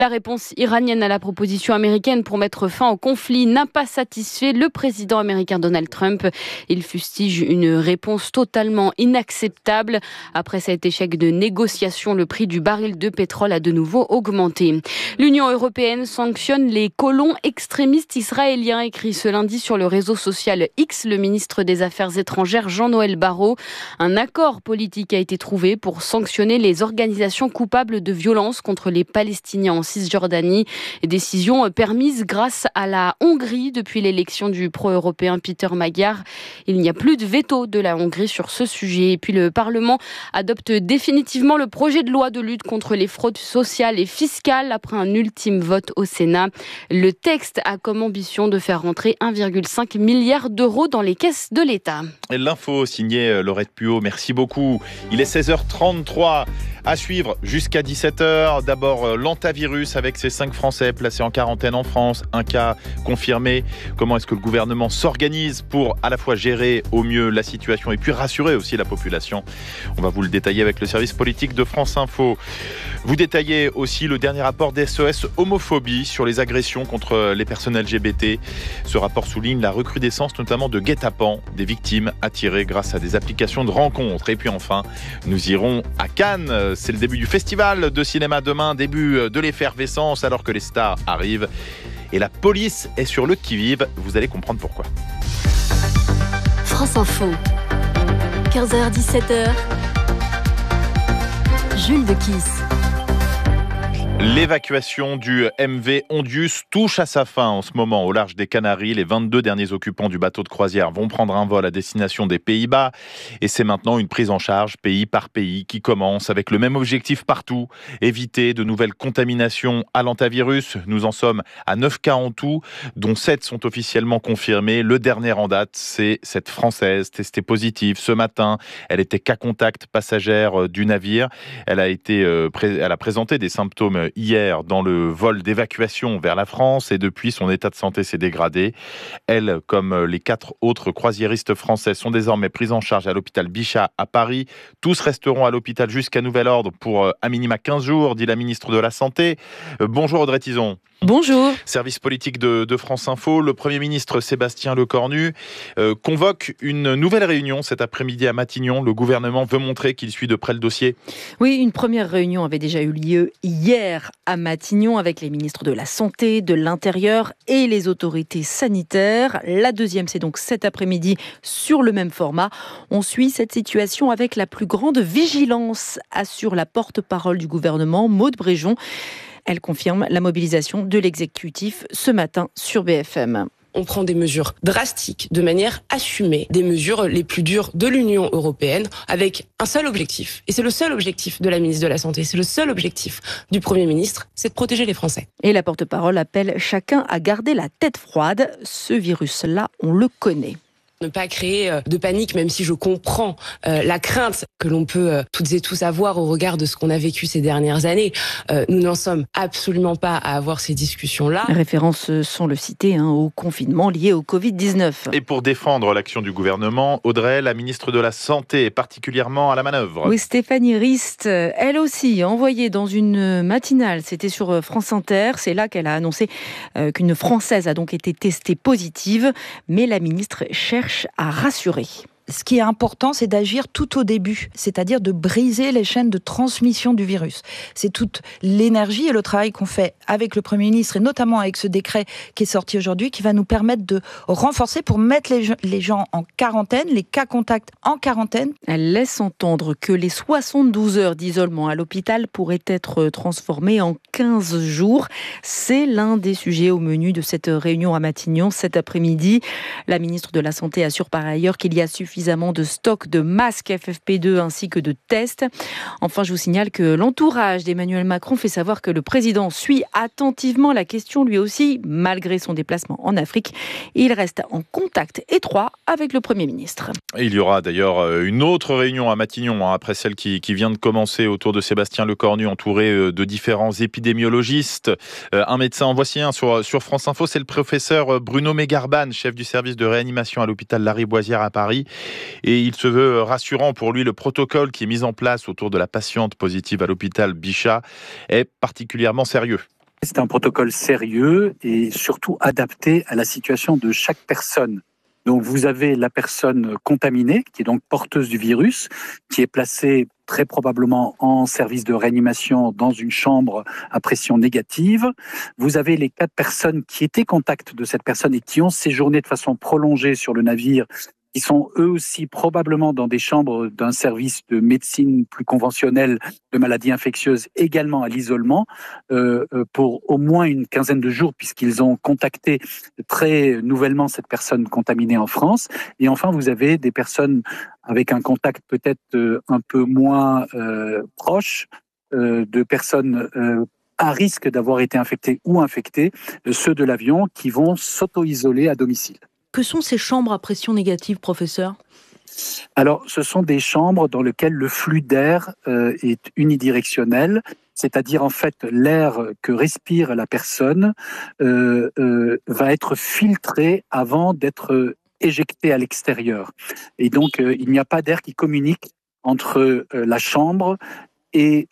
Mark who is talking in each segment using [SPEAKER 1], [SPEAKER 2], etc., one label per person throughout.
[SPEAKER 1] La réponse iranienne à la proposition américaine pour mettre fin au conflit n'a pas satisfait le président américain Donald Trump. Il fustige une réponse totalement inacceptable. Après cet échec de négociation, le prix du baril de pétrole a de nouveau augmenté. L'Union européenne sanctionne les colons extrémistes israéliens, écrit ce lundi sur le réseau social X le ministre des Affaires étrangères Jean-Noël Barrot. Un accord politique a été trouvé pour sanctionner les organisations coupables de violences contre les Palestiniens en Cisjordanie. Décision permise grâce à la Hongrie depuis l'élection du pro-européen Peter Magyar. Il n'y a plus de veto de la Hongrie sur ce sujet. Et puis le Parlement adopte définitivement le projet de loi de lutte contre les fraudes sociales et fiscales après un ultime vote au Sénat. Le texte a comme ambition de faire rentrer 1,5 milliard d'euros dans les caisses de l'État.
[SPEAKER 2] L'info signée Laurette Puot, merci beaucoup. Il est 16h33. À suivre jusqu'à 17h. D'abord, l'antavirus avec ces 5 Français placés en quarantaine en France. Un cas confirmé. Comment est-ce que le gouvernement s'organise pour à la fois gérer au mieux la situation et puis rassurer aussi la population? On va vous le détailler avec le service politique de France Info. Vous détaillez aussi le dernier rapport des SOS homophobie sur les agressions contre les personnes LGBT. Ce rapport souligne la recrudescence notamment de guet-apens, des victimes attirées grâce à des applications de rencontres. Et puis enfin, nous irons à Cannes. C'est le début du festival de cinéma demain, début de l'effervescence alors que les stars arrivent. Et la police est sur le qui-vive. Vous allez comprendre pourquoi.
[SPEAKER 3] France Info, 15h-17h, Jules de Kiss.
[SPEAKER 2] L'évacuation du MV Ondius touche à sa fin en ce moment au large des Canaries. Les 22 derniers occupants du bateau de croisière vont prendre un vol à destination des Pays-Bas. Et c'est maintenant une prise en charge pays par pays qui commence avec le même objectif partout, éviter de nouvelles contaminations à l'antavirus. Nous en sommes à 9 cas en tout, dont 7 sont officiellement confirmés. Le dernier en date, c'est cette Française testée positive ce matin. Elle était cas contact passagère du navire. Elle a présenté des symptômes hier dans le vol d'évacuation vers la France et depuis son état de santé s'est dégradé. Elle, comme les 4 autres croisiéristes français, sont désormais prises en charge à l'hôpital Bichat à Paris. Tous resteront à l'hôpital jusqu'à nouvel ordre pour à minima 15 jours, dit la ministre de la Santé. Bonjour Audrey Tizon.
[SPEAKER 1] Bonjour.
[SPEAKER 2] Service politique de France Info, le Premier ministre Sébastien Lecornu convoque une nouvelle réunion cet après-midi à Matignon. Le gouvernement veut montrer qu'il suit de près le dossier.
[SPEAKER 4] Oui, une première réunion avait déjà eu lieu hier à Matignon avec les ministres de la Santé, de l'Intérieur et les autorités sanitaires. La deuxième, c'est donc cet après-midi sur le même format. On suit cette situation avec la plus grande vigilance, assure la porte-parole du gouvernement, Maude Bréjon. Elle confirme la mobilisation de l'exécutif ce matin sur BFM.
[SPEAKER 5] On prend des mesures drastiques, de manière assumée, des mesures les plus dures de l'Union européenne, avec un seul objectif. Et c'est le seul objectif de la ministre de la Santé, c'est le seul objectif du Premier ministre, c'est de protéger les Français.
[SPEAKER 4] Et la porte-parole appelle chacun à garder la tête froide. Ce virus-là, on le connaît.
[SPEAKER 5] Ne pas créer de panique, même si je comprends la crainte que l'on peut toutes et tous avoir au regard de ce qu'on a vécu ces dernières années. Nous n'en sommes absolument pas à avoir ces discussions-là.
[SPEAKER 4] Les références sont le cité au confinement lié au Covid-19.
[SPEAKER 2] Et pour défendre l'action du gouvernement, Audrey, la ministre de la Santé, est particulièrement à la manœuvre.
[SPEAKER 4] Oui, Stéphanie Rist, elle aussi, envoyée dans une matinale, c'était sur France Inter, c'est là qu'elle a annoncé qu'une Française a donc été testée positive, mais la ministre cherche à rassurer.
[SPEAKER 6] Ce qui est important, c'est d'agir tout au début, c'est-à-dire de briser les chaînes de transmission du virus. C'est toute l'énergie et le travail qu'on fait avec le Premier ministre, et notamment avec ce décret qui est sorti aujourd'hui, qui va nous permettre de renforcer pour mettre les gens en quarantaine, les cas contacts en quarantaine.
[SPEAKER 4] Elle laisse entendre que les 72 heures d'isolement à l'hôpital pourraient être transformées en 15 jours. C'est l'un des sujets au menu de cette réunion à Matignon cet après-midi. La ministre de la Santé assure par ailleurs qu'il y a suffisamment de stock de masques FFP2 ainsi que de tests. Enfin, je vous signale que l'entourage d'Emmanuel Macron fait savoir que le président suit attentivement la question lui aussi, malgré son déplacement en Afrique. Il reste en contact étroit avec le Premier ministre.
[SPEAKER 2] Il y aura d'ailleurs une autre réunion à Matignon, après celle qui vient de commencer autour de Sébastien Lecornu, entouré de différents épidémiologistes. Un médecin, en voici un sur France Info, c'est le professeur Bruno Mégarban, chef du service de réanimation à l'hôpital Lariboisière à Paris. Et il se veut rassurant pour lui. Le protocole qui est mis en place autour de la patiente positive à l'hôpital Bichat est particulièrement sérieux.
[SPEAKER 3] C'est un protocole sérieux et surtout adapté à la situation de chaque personne. Donc vous avez la personne contaminée, qui est donc porteuse du virus, qui est placée très probablement en service de réanimation dans une chambre à pression négative. Vous avez les 4 personnes qui étaient contact de cette personne et qui ont séjourné de façon prolongée sur le navire, qui sont eux aussi probablement dans des chambres d'un service de médecine plus conventionnel de maladies infectieuses, également à l'isolement, pour au moins une quinzaine de jours, puisqu'ils ont contacté très nouvellement cette personne contaminée en France. Et enfin, vous avez des personnes avec un contact peut-être un peu moins proche, de personnes à risque d'avoir été infectées ou infectées, ceux de l'avion qui vont s'auto-isoler à domicile.
[SPEAKER 4] Que sont ces chambres à pression négative, professeur ?
[SPEAKER 3] Alors, ce sont des chambres dans lesquelles le flux d'air est unidirectionnel, c'est-à-dire en fait l'air que respire la personne va être filtré avant d'être éjecté à l'extérieur. Et donc, il n'y a pas d'air qui communique entre la chambre et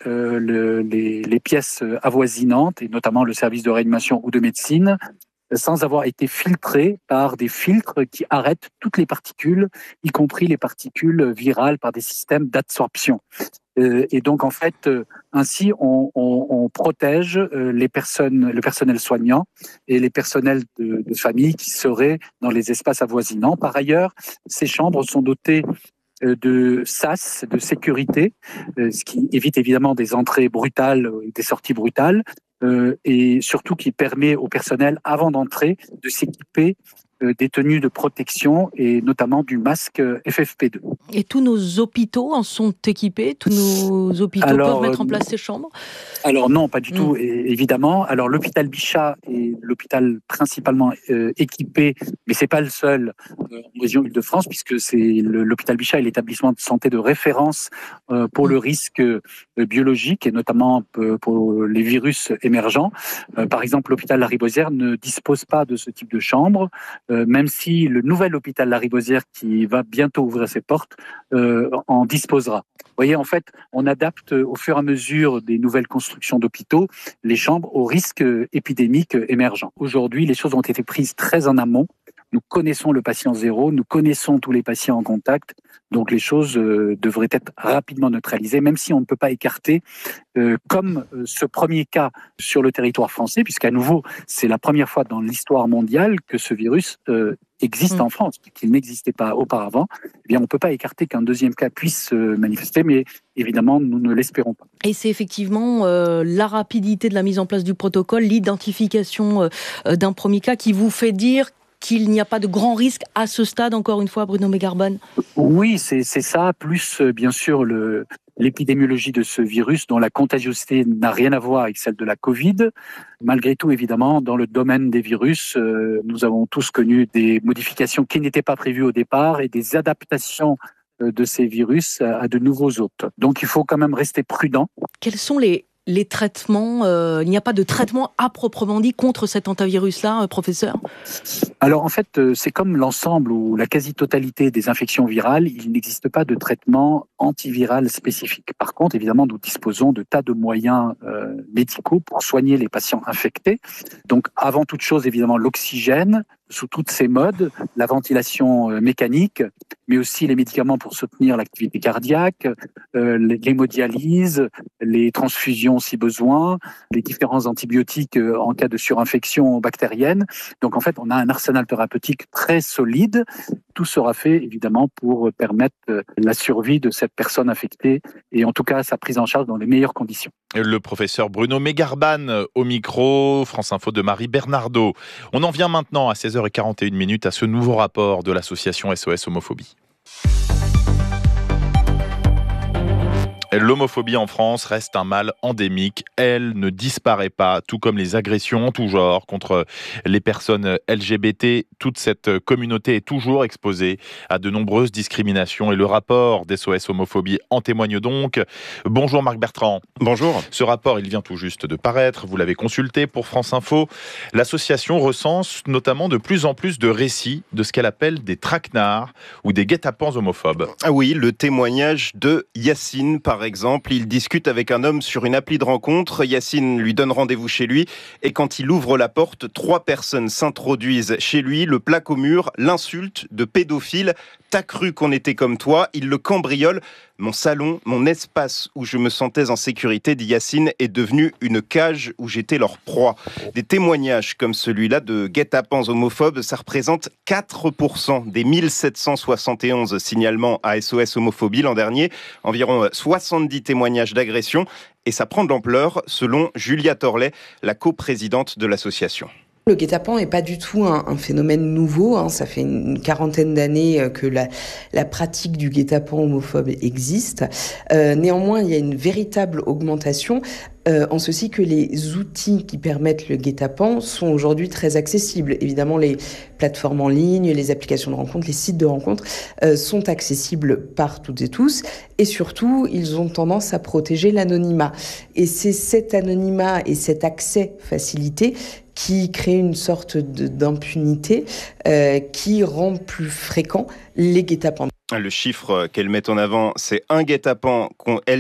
[SPEAKER 3] les pièces avoisinantes, et notamment le service de réanimation ou de médecine, sans avoir été filtré par des filtres qui arrêtent toutes les particules, y compris les particules virales, par des systèmes d'absorption. Et donc, en fait, ainsi, on protège le personnel soignant et les personnels de famille qui seraient dans les espaces avoisinants. Par ailleurs, ces chambres sont dotées de sas, de sécurité, ce qui évite évidemment des entrées brutales et des sorties brutales, et surtout qui permet au personnel, avant d'entrer, de s'équiper des tenues de protection et notamment du masque FFP2.
[SPEAKER 4] Et tous nos hôpitaux en sont équipés ? Tous nos hôpitaux peuvent mettre en place ces chambres ?
[SPEAKER 3] Alors non, pas du tout, évidemment. Alors l'hôpital Bichat est l'hôpital principalement équipé, mais c'est pas le seul en région Île-de-France, puisque c'est l'hôpital Bichat est l'établissement de santé de référence pour le risque biologique et notamment pour les virus émergents. Par exemple, l'hôpital Lariboisière ne dispose pas de ce type de chambre, même si le nouvel hôpital Lariboisière, qui va bientôt ouvrir ses portes, en disposera. Vous voyez, en fait, on adapte au fur et à mesure des nouvelles constructions d'hôpitaux les chambres aux risques épidémiques émergents. Aujourd'hui, les choses ont été prises très en amont. Nous connaissons le patient zéro, nous connaissons tous les patients en contact, donc les choses devraient être rapidement neutralisées, même si on ne peut pas écarter, comme ce premier cas sur le territoire français, puisqu'à nouveau, c'est la première fois dans l'histoire mondiale que ce virus existe en France, qu'il n'existait pas auparavant. Eh bien, on ne peut pas écarter qu'un deuxième cas puisse se manifester, mais évidemment, nous ne l'espérons pas.
[SPEAKER 4] Et c'est effectivement la rapidité de la mise en place du protocole, l'identification d'un premier cas qui vous fait dire qu'il n'y a pas de grand risque à ce stade, encore une fois, Bruno Megarbon ?
[SPEAKER 3] Oui, c'est ça, plus bien sûr l'épidémiologie de ce virus dont la contagiosité n'a rien à voir avec celle de la Covid. Malgré tout, évidemment, dans le domaine des virus, nous avons tous connu des modifications qui n'étaient pas prévues au départ et des adaptations de ces virus à de nouveaux hôtes. Donc il faut quand même rester prudent.
[SPEAKER 4] Quels sont les traitements, il n'y a pas de traitement à proprement dit contre cet hantavirus-là, professeur ?
[SPEAKER 3] Alors en fait, c'est comme l'ensemble ou la quasi-totalité des infections virales, il n'existe pas de traitement antiviral spécifique. Par contre, évidemment, nous disposons de tas de moyens médicaux pour soigner les patients infectés. Donc avant toute chose, évidemment, l'oxygène, sous toutes ses modes, la ventilation mécanique, mais aussi les médicaments pour soutenir l'activité cardiaque, l'hémodialyse, les transfusions si besoin, les différents antibiotiques en cas de surinfection bactérienne. Donc en fait, on a un arsenal thérapeutique très solide. Tout sera fait évidemment pour permettre la survie de cette personne infectée et en tout cas sa prise en charge dans les meilleures conditions.
[SPEAKER 2] Le professeur Bruno Megarbon au micro, France Info de Marie Bernardo. On en vient maintenant à 16h41 à ce nouveau rapport de l'association SOS Homophobie. L'homophobie en France reste un mal endémique. Elle ne disparaît pas, tout comme les agressions en tout genre contre les personnes LGBT. Toute cette communauté est toujours exposée à de nombreuses discriminations et le rapport d'SOS Homophobie en témoigne donc. Bonjour Marc Bertrand.
[SPEAKER 7] Bonjour.
[SPEAKER 2] Ce rapport, il vient tout juste de paraître. Vous l'avez consulté pour France Info. L'association recense notamment de plus en plus de récits de ce qu'elle appelle des traquenards ou des guet-apens homophobes.
[SPEAKER 7] Ah oui, le témoignage de Yacine, par par exemple. Il discute avec un homme sur une appli de rencontre. Yacine lui donne rendez-vous chez lui. Et quand il ouvre la porte, 3 personnes s'introduisent chez lui, le plaquent au mur, l'insultent de pédophile. T'as cru qu'on était comme toi. Il le cambriole. Mon salon, mon espace où je me sentais en sécurité, dit Yacine, est devenu une cage où j'étais leur proie. Des témoignages comme celui-là de guet-apens homophobes, ça représente 4% des 1771 signalements à SOS Homophobie l'an dernier. Environ 70 témoignages d'agression. Et ça prend de l'ampleur, selon Julia Torlet, la coprésidente de l'association.
[SPEAKER 8] Le guet-apens n'est pas du tout un phénomène nouveau. Ça fait une quarantaine d'années que la pratique du guet-apens homophobe existe. Néanmoins, il y a une véritable augmentation. En ceci que les outils qui permettent le guet-apens sont aujourd'hui très accessibles. Évidemment, les plateformes en ligne, les applications de rencontres, les sites de rencontres sont accessibles par toutes et tous. Et surtout, ils ont tendance à protéger l'anonymat. Et c'est cet anonymat et cet accès facilité qui crée une sorte d'impunité qui rend plus fréquent les guet-apens.
[SPEAKER 7] Le chiffre qu'elle met en avant, c'est un guet-apens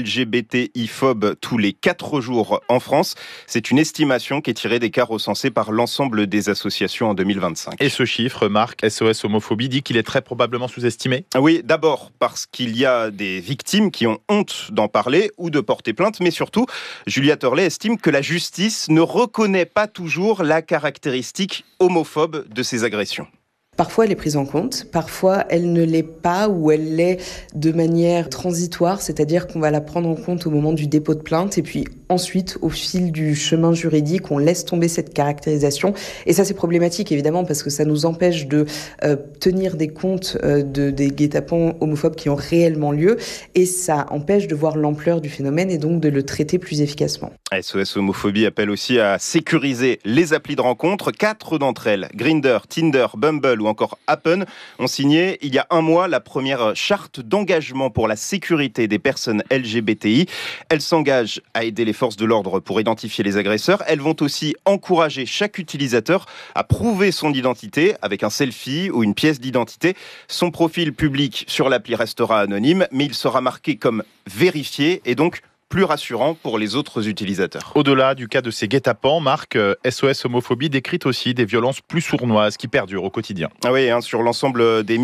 [SPEAKER 7] LGBTI-phobe tous les 4 jours en France. C'est une estimation qui est tirée des cas recensés par l'ensemble des associations en 2025.
[SPEAKER 2] Et ce chiffre, Marc, SOS Homophobie, dit qu'il est très probablement sous-estimé ?
[SPEAKER 7] Oui, d'abord parce qu'il y a des victimes qui ont honte d'en parler ou de porter plainte, mais surtout, Julia Torlet estime que la justice ne reconnaît pas toujours la caractéristique homophobe de ces agressions.
[SPEAKER 8] Parfois, elle est prise en compte, parfois, elle ne l'est pas ou elle l'est de manière transitoire, c'est-à-dire qu'on va la prendre en compte au moment du dépôt de plainte et puis ensuite, au fil du chemin juridique, on laisse tomber cette caractérisation. Et ça, c'est problématique, évidemment, parce que ça nous empêche de tenir des comptes des guet-apens homophobes qui ont réellement lieu et ça empêche de voir l'ampleur du phénomène et donc de le traiter plus efficacement.
[SPEAKER 7] SOS Homophobie appelle aussi à sécuriser les applis de rencontre. 4 d'entre elles, Grindr, Tinder, Bumble ou encore Happn, ont signé il y a 1 mois la première charte d'engagement pour la sécurité des personnes LGBTI. Elles s'engagent à aider les forces de l'ordre pour identifier les agresseurs. Elles vont aussi encourager chaque utilisateur à prouver son identité avec un selfie ou une pièce d'identité. Son profil public sur l'appli restera anonyme, mais il sera marqué comme vérifié et donc plus rassurant pour les autres utilisateurs.
[SPEAKER 2] Au-delà du cas de ces guet-apens, Marc, SOS Homophobie décrit aussi des violences plus sournoises qui perdurent au quotidien.
[SPEAKER 7] Ah oui, sur l'ensemble des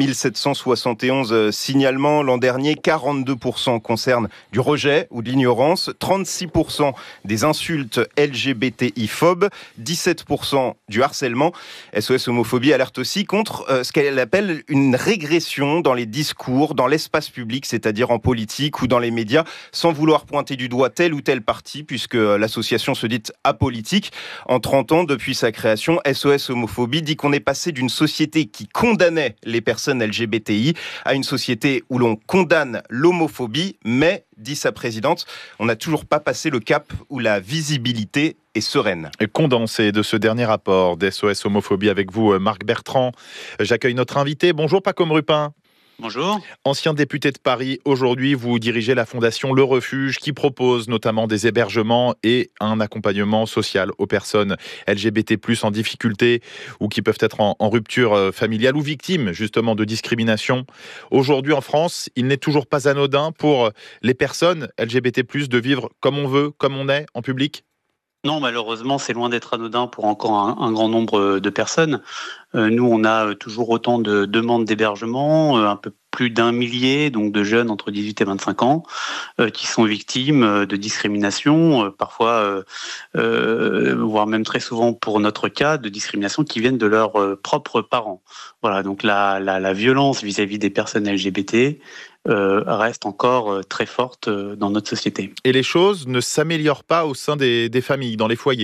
[SPEAKER 7] 1771 signalements l'an dernier, 42% concernent du rejet ou de l'ignorance, 36% des insultes LGBTI-phobes, 17% du harcèlement. SOS Homophobie alerte aussi contre ce qu'elle appelle une régression dans les discours, dans l'espace public, c'est-à-dire en politique ou dans les médias, sans vouloir pointer du doigt tel ou tel parti, puisque l'association se dit apolitique. En 30 ans, depuis sa création, SOS Homophobie dit qu'on est passé d'une société qui condamnait les personnes LGBTI à une société où l'on condamne l'homophobie, mais, dit sa présidente, on n'a toujours pas passé le cap où la visibilité est sereine.
[SPEAKER 2] Condensé de ce dernier rapport d'SOS Homophobie avec vous, Marc Bertrand. J'accueille notre invité. Bonjour Pacôme Rupin.
[SPEAKER 9] Bonjour.
[SPEAKER 2] Ancien député de Paris, aujourd'hui vous dirigez la fondation Le Refuge qui propose notamment des hébergements et un accompagnement social aux personnes LGBT+, en difficulté ou qui peuvent être en rupture familiale ou victimes justement de discrimination. Aujourd'hui en France, il n'est toujours pas anodin pour les personnes LGBT+, de vivre comme on veut, comme on est, en public ?
[SPEAKER 9] Non, malheureusement, c'est loin d'être anodin pour encore un grand nombre de personnes. Nous, on a toujours autant de demandes d'hébergement, un peu plus d'1 millier, donc de jeunes entre 18 et 25 ans, qui sont victimes de discrimination, parfois, voire même très souvent pour notre cas, de discrimination qui viennent de leurs propres parents. Voilà, donc la violence vis-à-vis des personnes LGBT reste encore très forte dans notre société.
[SPEAKER 2] Et les choses ne s'améliorent pas au sein des familles, dans les foyers ?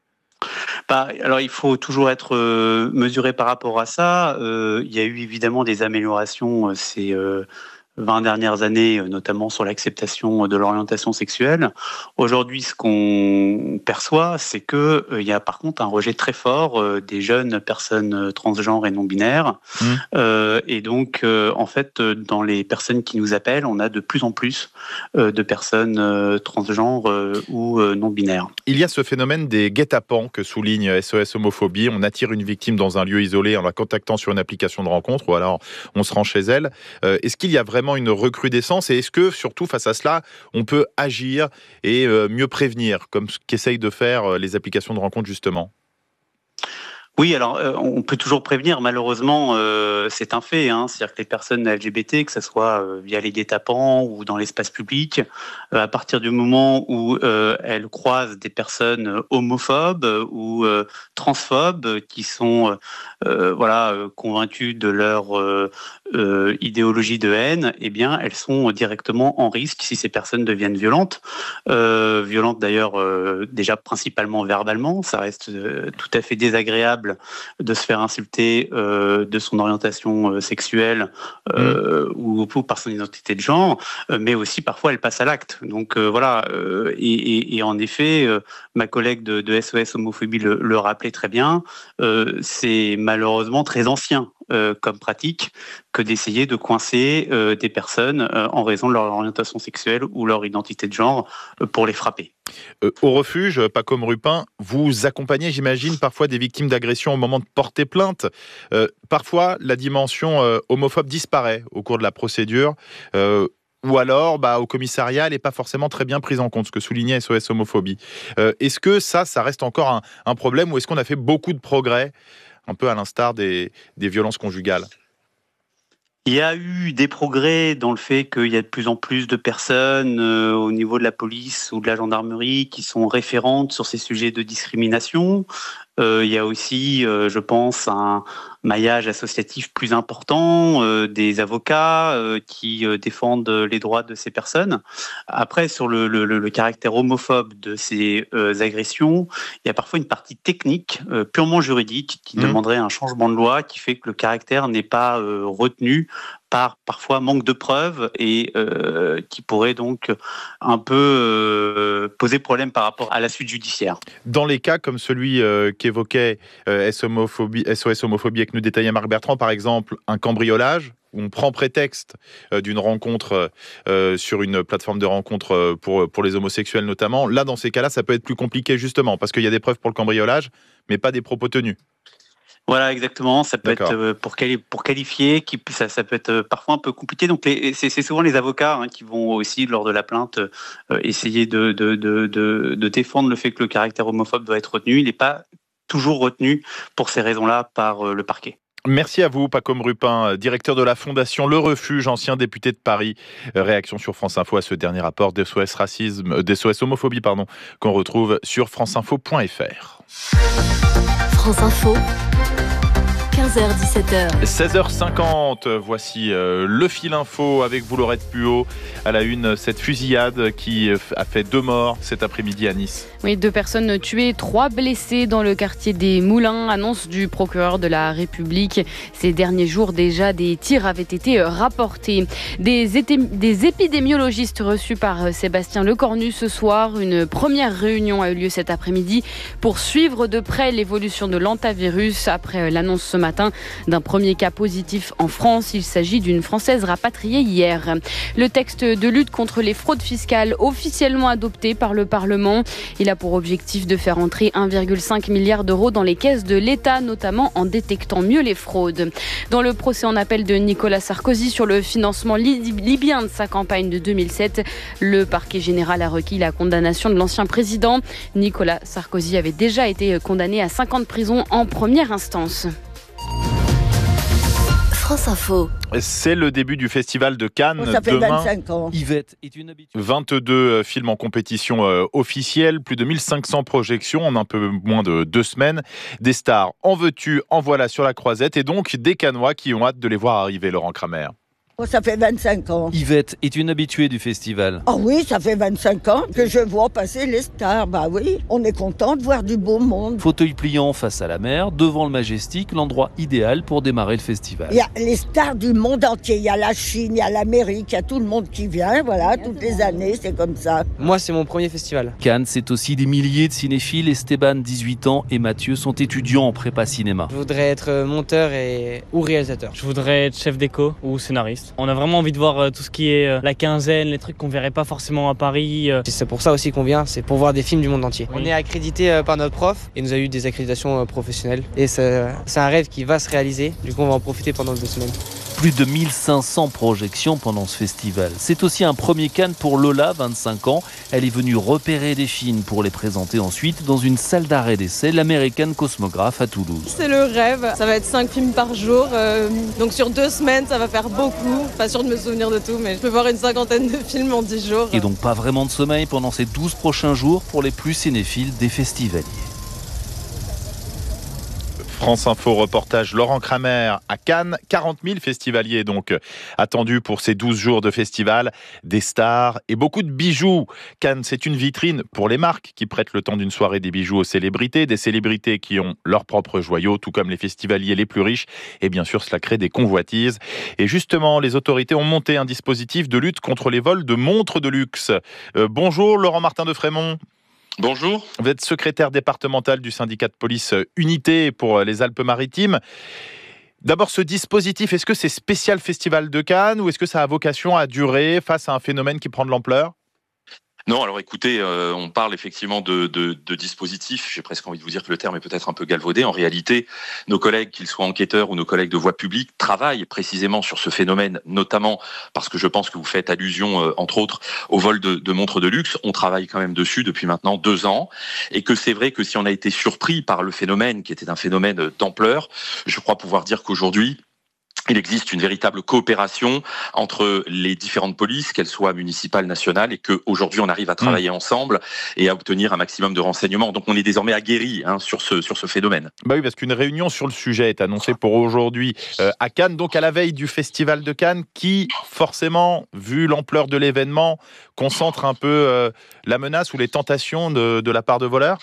[SPEAKER 9] Alors, il faut toujours être mesuré par rapport à ça. Il y a eu évidemment des améliorations ces 20 dernières années, notamment sur l'acceptation de l'orientation sexuelle. Aujourd'hui, ce qu'on perçoit, c'est qu'il y a par contre un rejet très fort des jeunes personnes transgenres et non-binaires. Et donc, en fait, dans les personnes qui nous appellent, on a de plus en plus de personnes transgenres ou non-binaires. Il
[SPEAKER 2] y a ce phénomène des guet-apens que souligne SOS Homophobie. On attire une victime dans un lieu isolé en la contactant sur une application de rencontre ou alors on se rend chez elle. Est-ce qu'il y a vraiment vraiment une recrudescence. Et est-ce que, surtout face à cela, on peut agir et mieux prévenir, comme ce qu'essayent de faire les applications de rencontre, justement ?
[SPEAKER 9] Oui, alors on peut toujours prévenir. Malheureusement, c'est un fait. C'est-à-dire que les personnes LGBT, que ce soit via les guet-apens ou dans l'espace public, à partir du moment où elles croisent des personnes homophobes ou transphobes qui sont convaincues de leur idéologie de haine, eh bien, elles sont directement en risque si ces personnes deviennent violentes. Violentes d'ailleurs déjà principalement verbalement. Ça reste tout à fait désagréable de se faire insulter de son orientation sexuelle ou par son identité de genre, mais aussi parfois elle passe à l'acte. Donc et en effet, ma collègue de SOS Homophobie le rappelait très bien, c'est malheureusement très ancien comme pratique que d'essayer de coincer des personnes en raison de leur orientation sexuelle ou leur identité de genre pour les frapper.
[SPEAKER 2] Au refuge, Pacôme Rupin, vous accompagnez, j'imagine, parfois des victimes d'agression au moment de porter plainte. Parfois, la dimension homophobe disparaît au cours de la procédure. Ou alors, au commissariat, elle n'est pas forcément très bien prise en compte, ce que soulignait SOS Homophobie. Est-ce que ça reste encore un problème, ou est-ce qu'on a fait beaucoup de progrès, un peu à l'instar des violences conjugales ?
[SPEAKER 9] Il y a eu des progrès dans le fait qu'il y a de plus en plus de personnes au niveau de la police ou de la gendarmerie qui sont référentes sur ces sujets de discrimination. Il y a aussi, je pense, un maillage associatif plus important, des avocats qui défendent les droits de ces personnes. Après, sur le caractère homophobe de ces agressions, il y a parfois une partie technique, purement juridique, qui demanderait un changement de loi qui fait que le caractère n'est pas retenu par parfois manque de preuves et qui pourrait donc un peu poser problème par rapport à la suite judiciaire.
[SPEAKER 2] Dans les cas comme celui qu'évoquait SOS Homophobie et que nous détaillait Marc Bertrand, par exemple, un cambriolage, où on prend prétexte d'une rencontre sur une plateforme de rencontre pour les homosexuels notamment, là, dans ces cas-là, ça peut être plus compliqué justement, parce qu'il y a des preuves pour le cambriolage, mais pas des propos tenus.
[SPEAKER 9] Voilà, exactement. Ça peut être pour qualifier, ça peut être parfois un peu compliqué. Donc, c'est souvent les avocats qui vont aussi, lors de la plainte, essayer de défendre le fait que le caractère homophobe doit être retenu. Il n'est pas toujours retenu pour ces raisons-là par le parquet.
[SPEAKER 2] Merci à vous, Pacôme Rupin, directeur de la Fondation Le Refuge, ancien député de Paris. Réaction sur France Info à ce dernier rapport d'SOS Homophobie, qu'on retrouve sur franceinfo.fr.
[SPEAKER 10] France Info. 15h-17h.
[SPEAKER 2] 16h50, voici le fil info avec vous, Laurette Puot. À la une, cette fusillade qui a fait 2 morts cet après-midi à Nice.
[SPEAKER 1] Oui, 2 personnes tuées, 3 blessés dans le quartier des Moulins, annonce du procureur de la République. Ces derniers jours déjà, des tirs avaient été rapportés. Des épidémiologistes reçus par Sébastien Lecornu ce soir. Une première réunion a eu lieu cet après-midi pour suivre de près l'évolution de l'hantavirus après l'annonce ce matin d'un premier cas positif en France. Il s'agit d'une Française rapatriée hier. Le texte de lutte contre les fraudes fiscales officiellement adopté par le Parlement. Il a pour objectif de faire entrer 1,5 milliard d'euros dans les caisses de l'État, notamment en détectant mieux les fraudes. Dans le procès en appel de Nicolas Sarkozy sur le financement libyen de sa campagne de 2007, le parquet général a requis la condamnation de l'ancien président. Nicolas Sarkozy avait déjà été condamné à 5 ans de prison en première instance.
[SPEAKER 10] France Info.
[SPEAKER 2] C'est le début du festival de Cannes.
[SPEAKER 11] Ça fait
[SPEAKER 2] demain.
[SPEAKER 11] 25 ans.
[SPEAKER 12] Yvette est une habituée.
[SPEAKER 2] 22 films en compétition officielle, plus de 1500 projections en un peu moins de 2 semaines. Des stars en veux-tu, en voilà sur la croisette et donc des Cannois qui ont hâte de les voir arriver, Laurent Kramer.
[SPEAKER 11] Ça fait 25 ans.
[SPEAKER 12] Yvette est une habituée du festival.
[SPEAKER 11] Ah oui, ça fait 25 ans que je vois passer les stars. Bah oui, on est content de voir du beau monde.
[SPEAKER 12] Fauteuil pliant face à la mer, devant le Majestic, l'endroit idéal pour démarrer le festival.
[SPEAKER 11] Il y a les stars du monde entier. Il y a la Chine, il y a l'Amérique, il y a tout le monde qui vient. Voilà, toutes les années, c'est comme ça.
[SPEAKER 13] Moi, c'est mon premier festival.
[SPEAKER 12] Cannes, c'est aussi des milliers de cinéphiles. Esteban, 18 ans, et Mathieu sont étudiants en prépa cinéma.
[SPEAKER 13] Je voudrais être monteur ou réalisateur.
[SPEAKER 14] Je voudrais être chef déco ou scénariste. On a vraiment envie de voir tout ce qui est la quinzaine, les trucs qu'on verrait pas forcément à Paris.
[SPEAKER 13] C'est pour ça aussi qu'on vient, c'est pour voir des films du monde entier. Oui. On est accrédité par notre prof et nous a eu des accréditations professionnelles. Et c'est un rêve qui va se réaliser, du coup on va en profiter pendant 2 semaines.
[SPEAKER 12] Plus de 1500 projections pendant ce festival. C'est aussi un premier Cannes pour Lola, 25 ans. Elle est venue repérer des films pour les présenter ensuite dans une salle d'arrêt d'essai, l'American Cosmograph à Toulouse.
[SPEAKER 15] C'est le rêve, ça va être 5 films par jour, donc sur 2 semaines ça va faire beaucoup. Pas sûr de me souvenir de tout, mais je peux voir une 50aine de films en 10 jours.
[SPEAKER 12] Et donc pas vraiment de sommeil pendant ces 12 prochains jours pour les plus cinéphiles des festivaliers.
[SPEAKER 2] France Info reportage Laurent Kramer à Cannes. 40 000 festivaliers donc attendus pour ces 12 jours de festival. Des stars et beaucoup de bijoux. Cannes, c'est une vitrine pour les marques qui prêtent le temps d'une soirée des bijoux aux célébrités. Des célébrités qui ont leurs propres joyaux, tout comme les festivaliers les plus riches. Et bien sûr, cela crée des convoitises. Et justement, les autorités ont monté un dispositif de lutte contre les vols de montres de luxe. Bonjour Laurent Martin de Frémont.
[SPEAKER 16] Bonjour.
[SPEAKER 2] Vous êtes secrétaire départemental du syndicat de police Unité pour les Alpes-Maritimes. D'abord, ce dispositif, est-ce que c'est spécial Festival de Cannes ou est-ce que ça a vocation à durer face à un phénomène qui prend de l'ampleur ?
[SPEAKER 16] Non, alors écoutez, on parle effectivement de dispositifs. J'ai presque envie de vous dire que le terme est peut-être un peu galvaudé. En réalité, nos collègues, qu'ils soient enquêteurs ou nos collègues de voie publique, travaillent précisément sur ce phénomène, notamment parce que je pense que vous faites allusion, entre autres, au vol de montres de luxe. On travaille quand même dessus depuis maintenant 2 ans. Et que c'est vrai que si on a été surpris par le phénomène, qui était un phénomène d'ampleur, je crois pouvoir dire qu'aujourd'hui, il existe une véritable coopération entre les différentes polices, qu'elles soient municipales, nationales, et qu'aujourd'hui on arrive à travailler ensemble et à obtenir un maximum de renseignements. Donc on est désormais aguerris sur ce phénomène.
[SPEAKER 2] Bah oui, parce qu'une réunion sur le sujet est annoncée pour aujourd'hui à Cannes, donc à la veille du Festival de Cannes, qui forcément, vu l'ampleur de l'événement, concentre un peu la menace ou les tentations de la part de voleurs.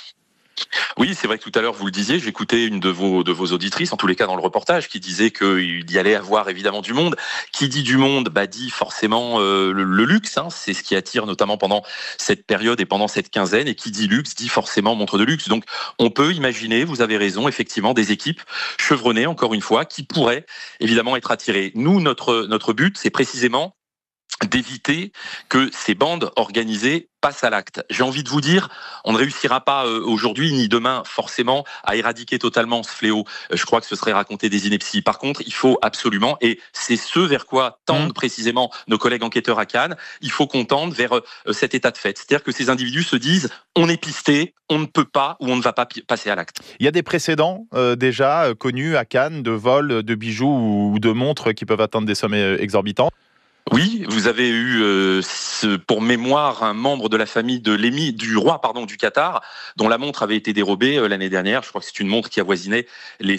[SPEAKER 16] Oui, c'est vrai que tout à l'heure, vous le disiez, j'écoutais une de vos auditrices, en tous les cas dans le reportage, qui disait qu'il y allait avoir évidemment du monde. Qui dit du monde, dit forcément le luxe, c'est ce qui attire notamment pendant cette période et pendant cette quinzaine, et qui dit luxe, dit forcément montre de luxe. Donc on peut imaginer, vous avez raison, effectivement, des équipes chevronnées, encore une fois, qui pourraient évidemment être attirées. Nous, notre but, c'est précisément d'éviter que ces bandes organisées passent à l'acte. J'ai envie de vous dire, on ne réussira pas aujourd'hui ni demain forcément à éradiquer totalement ce fléau. Je crois que ce serait raconter des inepties. Par contre, il faut absolument, et c'est ce vers quoi tendent précisément nos collègues enquêteurs à Cannes, il faut qu'on tende vers cet état de fait. C'est-à-dire que ces individus se disent, on est pisté, on ne peut pas ou on ne va pas passer à l'acte.
[SPEAKER 2] Il y a des précédents déjà connus à Cannes de vols de bijoux ou de montres qui peuvent atteindre des sommes exorbitants.
[SPEAKER 16] Oui, vous avez eu, pour mémoire, un membre de la famille du roi du Qatar, dont la montre avait été dérobée l'année dernière. Je crois que c'est une montre qui avoisinait les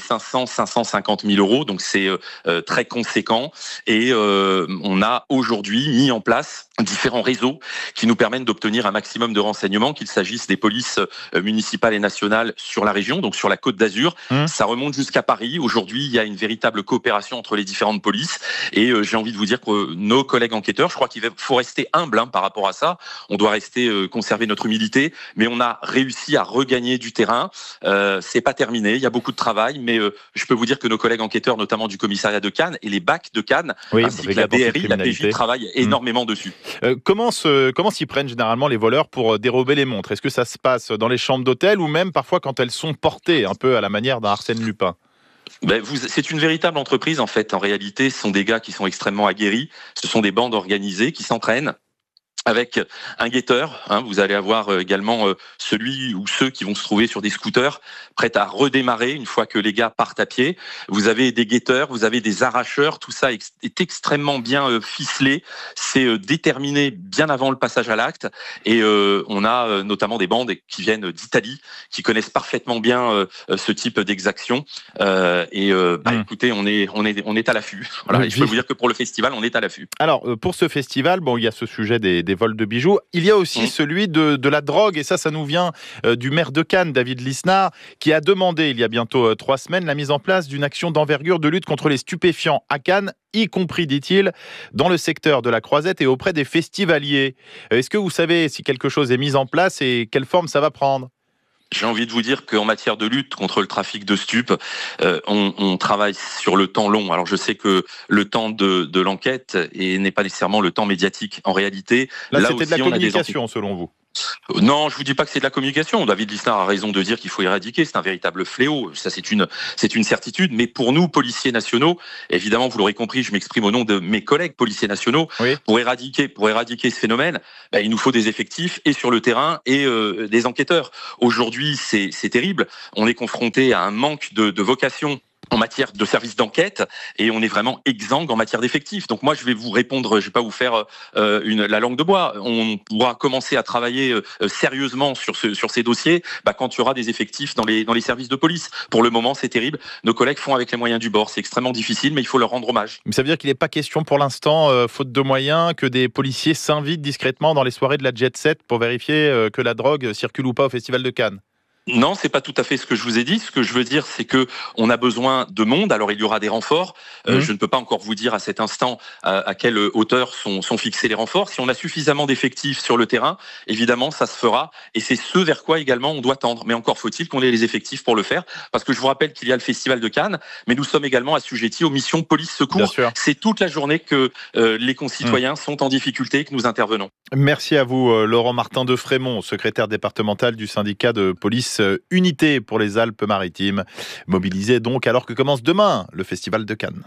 [SPEAKER 16] 550 000 euros, donc c'est très conséquent. Et on a aujourd'hui mis en place différents réseaux qui nous permettent d'obtenir un maximum de renseignements, qu'il s'agisse des polices municipales et nationales sur la région, donc sur la Côte d'Azur. Ça remonte jusqu'à Paris. Aujourd'hui, il y a une véritable coopération entre les différentes polices. Et j'ai envie de vous dire que nos collègues enquêteurs, je crois qu'il faut rester humble par rapport à ça. On doit rester conserver notre humilité, mais on a réussi à regagner du terrain. C'est pas terminé, il y a beaucoup de travail, mais je peux vous dire que nos collègues enquêteurs, notamment du commissariat de Cannes et les BAC de Cannes, ainsi que la BRI, la PJ, travaillent énormément dessus.
[SPEAKER 2] Comment s'y prennent généralement les voleurs pour dérober les montres ? Est-ce que ça se passe dans les chambres d'hôtel ou même parfois quand elles sont portées, un peu à la manière d'un Arsène Lupin ?
[SPEAKER 16] C'est une véritable entreprise en fait. En réalité, ce sont des gars qui sont extrêmement aguerris. Ce sont des bandes organisées qui s'entraînent avec un guetteur. Vous allez avoir également celui ou ceux qui vont se trouver sur des scooters prêts à redémarrer une fois que les gars partent à pied. Vous avez des guetteurs, vous avez des arracheurs. Tout ça est extrêmement bien ficelé. C'est déterminé bien avant le passage à l'acte. Et on a notamment des bandes qui viennent d'Italie, qui connaissent parfaitement bien ce type d'exaction. Écoutez, on est à l'affût. Voilà, et je peux vous dire que pour le festival, on est à l'affût.
[SPEAKER 2] Alors, pour ce festival, il y a ce sujet des vols de bijoux. Il y a aussi celui de la drogue, et ça nous vient du maire de Cannes, David Lisnard, qui a demandé, il y a bientôt 3 semaines, la mise en place d'une action d'envergure de lutte contre les stupéfiants à Cannes, y compris, dit-il, dans le secteur de la Croisette et auprès des festivaliers. Est-ce que vous savez si quelque chose est mis en place et quelle forme ça va prendre ?
[SPEAKER 16] J'ai envie de vous dire qu'en matière de lutte contre le trafic de stupes, on travaille sur le temps long. Alors je sais que le temps de l'enquête n'est pas nécessairement le temps médiatique. En réalité,
[SPEAKER 2] là c'était de la communication selon vous.
[SPEAKER 16] Non, je vous dis pas que c'est de la communication. David Lisnard a raison de dire qu'il faut éradiquer. C'est un véritable fléau. Ça, c'est une certitude. Mais pour nous, policiers nationaux, évidemment, vous l'aurez compris, je m'exprime au nom de mes collègues policiers nationaux. Oui. Pour éradiquer ce phénomène, il nous faut des effectifs et sur le terrain et des enquêteurs. Aujourd'hui, c'est terrible. On est confronté à un manque de vocation en matière de services d'enquête et on est vraiment exsangue en matière d'effectifs. Donc moi je vais vous répondre, je vais pas vous faire la langue de bois. On pourra commencer à travailler sérieusement sur ces dossiers quand il y aura des effectifs dans les services de police. Pour le moment c'est terrible. Nos collègues font avec les moyens du bord. C'est extrêmement difficile mais il faut leur rendre hommage.
[SPEAKER 2] Mais ça veut dire qu'il n'est pas question pour l'instant, faute de moyens, que des policiers s'invitent discrètement dans les soirées de la Jet Set pour vérifier que la drogue circule ou pas au Festival de Cannes?
[SPEAKER 16] Non, c'est pas tout à fait ce que je vous ai dit. Ce que je veux dire, c'est que on a besoin de monde. Alors, il y aura des renforts. Je ne peux pas encore vous dire à cet instant à quelle hauteur sont fixés les renforts. Si on a suffisamment d'effectifs sur le terrain, évidemment, ça se fera. Et c'est ce vers quoi également on doit tendre. Mais encore faut-il qu'on ait les effectifs pour le faire. Parce que je vous rappelle qu'il y a le Festival de Cannes, mais nous sommes également assujettis aux missions police-secours. C'est toute la journée que les concitoyens sont en difficulté et que nous intervenons.
[SPEAKER 2] Merci à vous, Laurent Martin de Frémont, secrétaire départemental du syndicat de police Unité pour les Alpes-Maritimes, mobilisé donc alors que commence demain le Festival de Cannes.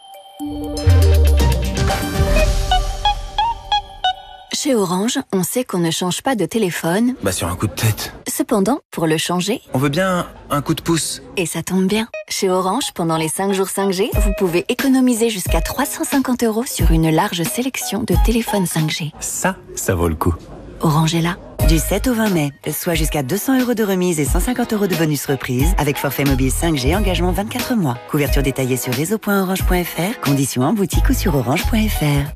[SPEAKER 17] Chez Orange, on sait qu'on ne change pas de téléphone.
[SPEAKER 18] Sur un coup de tête.
[SPEAKER 17] Cependant, pour le changer,
[SPEAKER 18] on veut bien un coup de pouce.
[SPEAKER 17] Et ça tombe bien. Chez Orange, pendant les 5 jours 5G, vous pouvez économiser jusqu'à 350 € sur une large sélection de téléphones 5G.
[SPEAKER 18] Ça vaut le coup.
[SPEAKER 17] Orange est là.
[SPEAKER 19] Du 7 au 20 mai, soit jusqu'à 200 € de remise et 150 € de bonus reprise avec forfait mobile 5G, engagement 24 mois. Couverture détaillée sur réseau.orange.fr, conditions en boutique ou sur orange.fr.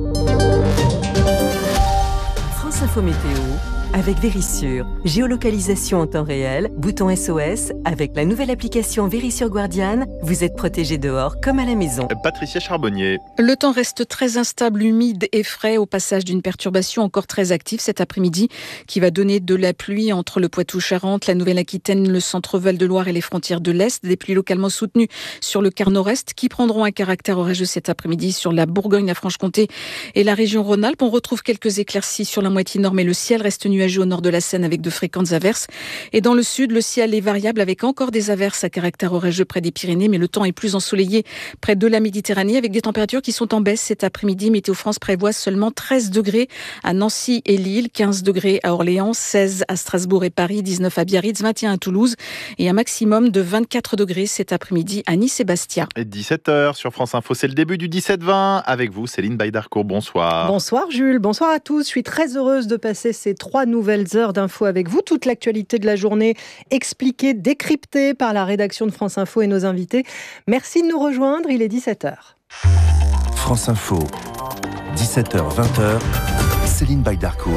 [SPEAKER 20] France Info Météo avec Vérissure. Géolocalisation en temps réel, bouton SOS. Avec la nouvelle application Vérissure Guardian, vous êtes protégé dehors comme à la maison.
[SPEAKER 2] Patricia Charbonnier.
[SPEAKER 21] Le temps reste très instable, humide et frais au passage d'une perturbation encore très active cet après-midi qui va donner de la pluie entre le Poitou-Charentes, la Nouvelle-Aquitaine, le centre Val-de-Loire et les frontières de l'Est. Des pluies localement soutenues sur le quart nord-est qui prendront un caractère orageux cet après-midi sur la Bourgogne, la Franche-Comté et la région Rhône-Alpes. On retrouve quelques éclaircies sur la moitié nord, mais le ciel reste nuageux au nord de la Seine avec de fréquentes averses. Et dans le sud, le ciel est variable avec encore des averses à caractère orageux près des Pyrénées, mais le temps est plus ensoleillé près de la Méditerranée avec des températures qui sont en baisse cet après-midi. Météo France prévoit seulement 13 degrés à Nancy et Lille, 15 degrés à Orléans, 16 à Strasbourg et Paris, 19 à Biarritz, 21 à Toulouse et un maximum de 24 degrés cet après-midi à Nice et Bastia.
[SPEAKER 2] Et 17h sur France Info, c'est le début du 17-20. Avec vous, Céline Baydarcourt, bonsoir.
[SPEAKER 22] Bonsoir Jules, bonsoir à tous. Je suis très heureuse de passer ces 3 nouvelles heures d'infos avec vous. Toute l'actualité de la journée expliquée, décryptée par la rédaction de France Info et nos invités. Merci de nous rejoindre, il est 17h.
[SPEAKER 23] France Info, 17h, 20h, Céline Baydarcourt.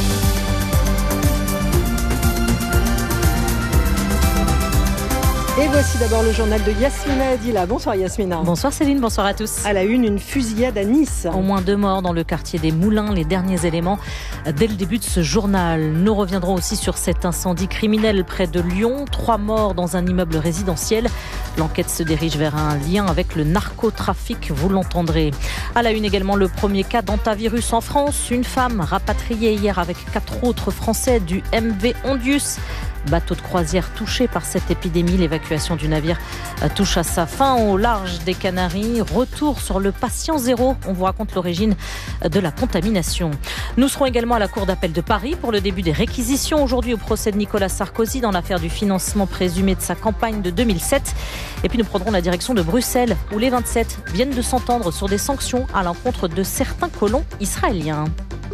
[SPEAKER 22] Et voici d'abord le journal de Yasmina Adila. Bonsoir Yasmina.
[SPEAKER 24] Bonsoir Céline, bonsoir à tous.
[SPEAKER 22] À la une fusillade à Nice.
[SPEAKER 24] Au moins 2 morts dans le quartier des Moulins, les derniers éléments dès le début de ce journal. Nous reviendrons aussi sur cet incendie criminel près de Lyon. 3 morts dans un immeuble résidentiel. L'enquête se dirige vers un lien avec le narcotrafic, vous l'entendrez. À la une également, le premier cas d'hantavirus en France. Une femme rapatriée hier avec 4 autres Français du MV Ondius. Bateau de croisière touché par cette épidémie. L'évacuation du navire touche à sa fin au large des Canaries. Retour sur le patient zéro. On vous raconte l'origine de la contamination. Nous serons également à la Cour d'appel de Paris pour le début des réquisitions aujourd'hui au procès de Nicolas Sarkozy dans l'affaire du financement présumé de sa campagne de 2007. Et puis nous prendrons la direction de Bruxelles où les 27 viennent de s'entendre sur des sanctions à l'encontre de certains colons israéliens.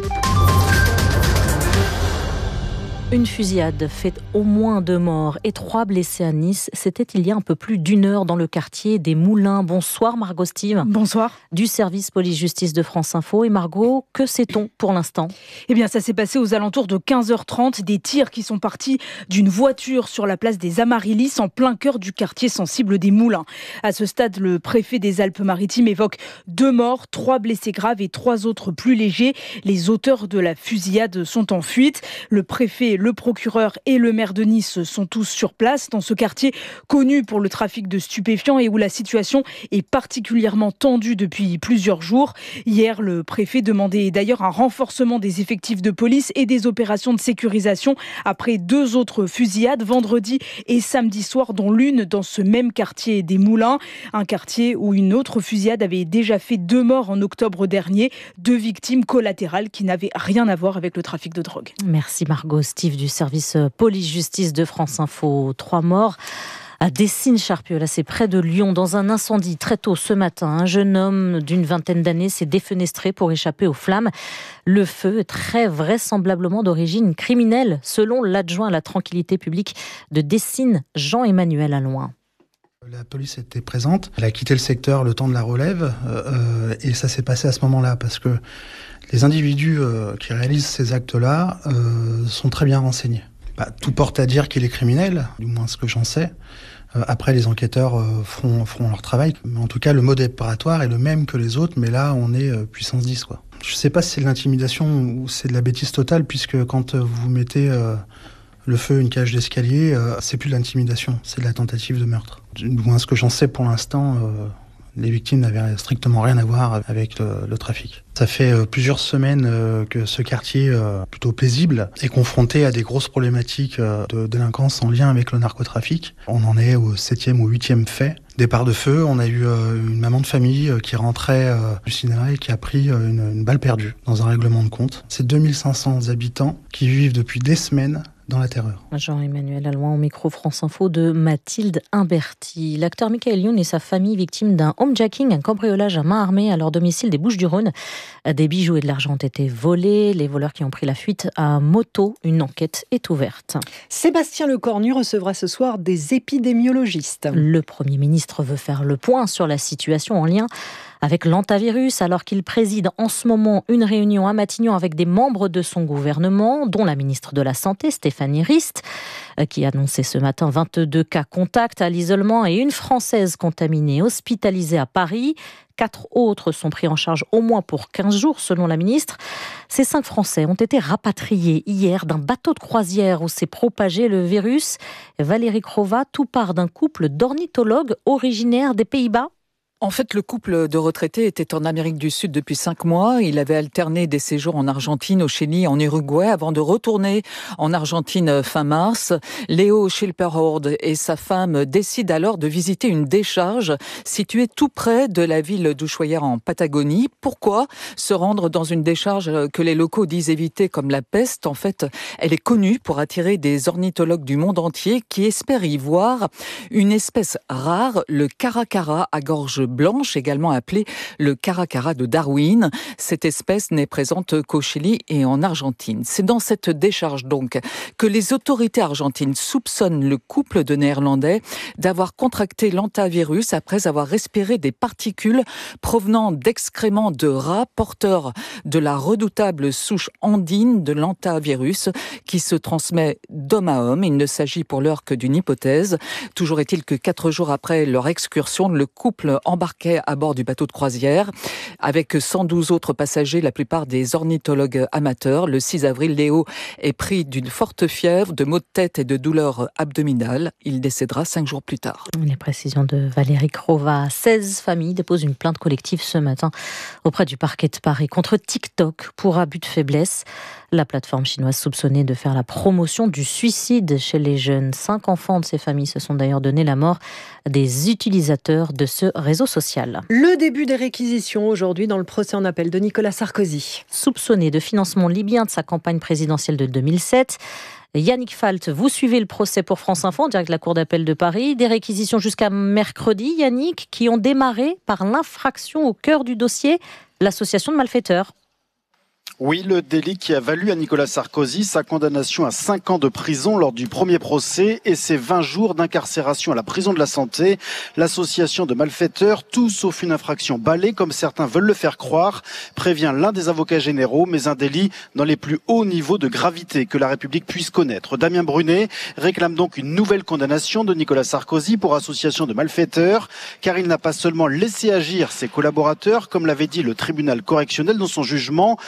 [SPEAKER 24] Une fusillade fait au moins 2 morts et 3 blessés à Nice. C'était il y a un peu plus d'1 heure dans le quartier des Moulins. Bonsoir Margot Steve.
[SPEAKER 22] Bonsoir.
[SPEAKER 24] Du service police-justice de France Info. Et Margot, que sait-on pour l'instant ?
[SPEAKER 22] Eh bien, ça s'est passé aux alentours de 15h30. Des tirs qui sont partis d'une voiture sur la place des Amaryllis en plein cœur du quartier sensible des Moulins. À ce stade, le préfet des Alpes-Maritimes évoque 2 morts, 3 blessés graves et 3 autres plus légers. Les auteurs de la fusillade sont en fuite. Le préfet et le procureur et le maire de Nice sont tous sur place dans ce quartier connu pour le trafic de stupéfiants et où la situation est particulièrement tendue depuis plusieurs jours. Hier, le préfet demandait d'ailleurs un renforcement des effectifs de police et des opérations de sécurisation après 2 autres fusillades vendredi et samedi soir, dont l'une dans ce même quartier des Moulins, un quartier où une autre fusillade avait déjà fait 2 morts en octobre dernier, 2 victimes collatérales qui n'avaient rien à voir avec le trafic de drogue.
[SPEAKER 24] Merci Margot. Steve du service police-justice de France Info. 3 morts à Dessines-Charpieu, là c'est près de Lyon, dans un incendie très tôt ce matin. Un jeune homme d'une vingtaine d'années s'est défenestré pour échapper aux flammes. Le feu est très vraisemblablement d'origine criminelle, selon l'adjoint à la tranquillité publique de Dessines, Jean-Emmanuel Alloin.
[SPEAKER 3] La police était présente, elle a quitté le secteur le temps de la relève et ça s'est passé à ce moment-là parce que les individus qui réalisent ces actes-là sont très bien renseignés. Tout porte à dire qu'il est criminel, du moins ce que j'en sais. Après, les enquêteurs feront leur travail. Mais en tout cas, le mode opératoire est le même que les autres, mais là, on est puissance 10, quoi. Je ne sais pas si c'est de l'intimidation ou c'est de la bêtise totale, puisque quand vous mettez le feu à une cage d'escalier, c'est plus de l'intimidation, c'est de la tentative de meurtre. Du moins, ce que j'en sais pour l'instant, les victimes n'avaient strictement rien à voir avec le trafic. Ça fait plusieurs semaines que ce quartier, plutôt paisible, est confronté à des grosses problématiques de délinquance en lien avec le narcotrafic. On en est au 7e ou 8e fait. Départ de feu, on a eu une maman de famille qui rentrait du cinéma et qui a pris une balle perdue dans un règlement de compte. C'est 2500 habitants qui vivent depuis des semaines dans la terreur.
[SPEAKER 24] Jean-Emmanuel Alloin au micro France Info de Mathilde Imberti. L'acteur Michael Youn et sa famille victimes d'un homejacking, un cambriolage à main armée à leur domicile des Bouches-du-Rhône. Des bijoux et de l'argent ont été volés. Les voleurs qui ont pris la fuite à moto, une enquête est ouverte.
[SPEAKER 4] Sébastien Lecornu recevra ce soir des épidémiologistes.
[SPEAKER 24] Le Premier ministre veut faire le point sur la situation en lien avec l'hantavirus, alors qu'il préside en ce moment une réunion à Matignon avec des membres de son gouvernement, dont la ministre de la Santé, Stéphanie Rist, qui a annoncé ce matin 22 cas contacts à l'isolement et une Française contaminée hospitalisée à Paris. 4 autres sont pris en charge au moins pour 15 jours, selon la ministre. Ces 5 Français ont été rapatriés hier d'un bateau de croisière où s'est propagé le virus. Valérie Crova, tout part d'un couple d'ornithologues originaires des Pays-Bas.
[SPEAKER 5] En fait, le couple de retraités était en Amérique du Sud depuis 5 mois. Il avait alterné des séjours en Argentine, au Chili, en Uruguay, avant de retourner en Argentine fin mars. Léo Schilperhord et sa femme décident alors de visiter une décharge située tout près de la ville d'Ushuaia en Patagonie. Pourquoi se rendre dans une décharge que les locaux disent éviter comme la peste? En fait, elle est connue pour attirer des ornithologues du monde entier qui espèrent y voir une espèce rare, le caracara à gorge blanche, également appelée le caracara de Darwin. Cette espèce n'est présente qu'au Chili et en Argentine. C'est dans cette décharge donc que les autorités argentines soupçonnent le couple de Néerlandais d'avoir contracté l'hantavirus après avoir respiré des particules provenant d'excréments de rats porteurs de la redoutable souche andine de l'hantavirus qui se transmet d'homme à homme. Il ne s'agit pour l'heure que d'une hypothèse. Toujours est-il que 4 jours après leur excursion, le couple embarquait à bord du bateau de croisière avec 112 autres passagers, la plupart des ornithologues amateurs. Le 6 avril, Léo est pris d'une forte fièvre, de maux de tête et de douleurs abdominales. Il décédera 5 jours plus tard.
[SPEAKER 24] Les précisions de Valérie Crova. 16 familles déposent une plainte collective ce matin auprès du parquet de Paris contre TikTok pour abus de faiblesse. La plateforme chinoise soupçonnée de faire la promotion du suicide chez les jeunes. 5 enfants de ces familles se sont d'ailleurs donné la mort des utilisateurs de ce réseau social.
[SPEAKER 4] Le début des réquisitions aujourd'hui dans le procès en appel de Nicolas Sarkozy.
[SPEAKER 24] Soupçonné de financement libyen de sa campagne présidentielle de 2007, Yannick Falt, vous suivez le procès pour France Info, en direct de la Cour d'appel de Paris. Des réquisitions jusqu'à mercredi, Yannick, qui ont démarré par l'infraction au cœur du dossier, l'association de malfaiteurs.
[SPEAKER 6] Oui, le délit qui a valu à Nicolas Sarkozy sa condamnation à 5 ans de prison lors du premier procès et ses 20 jours d'incarcération à la prison de la Santé. L'association de malfaiteurs, tout sauf une infraction balai, comme certains veulent le faire croire, prévient l'un des avocats généraux, mais un délit dans les plus hauts niveaux de gravité que la République puisse connaître. Damien Brunet réclame donc une nouvelle condamnation de Nicolas Sarkozy pour association de malfaiteurs, car il n'a pas seulement laissé agir ses collaborateurs, comme l'avait dit le tribunal correctionnel dans son jugement, mais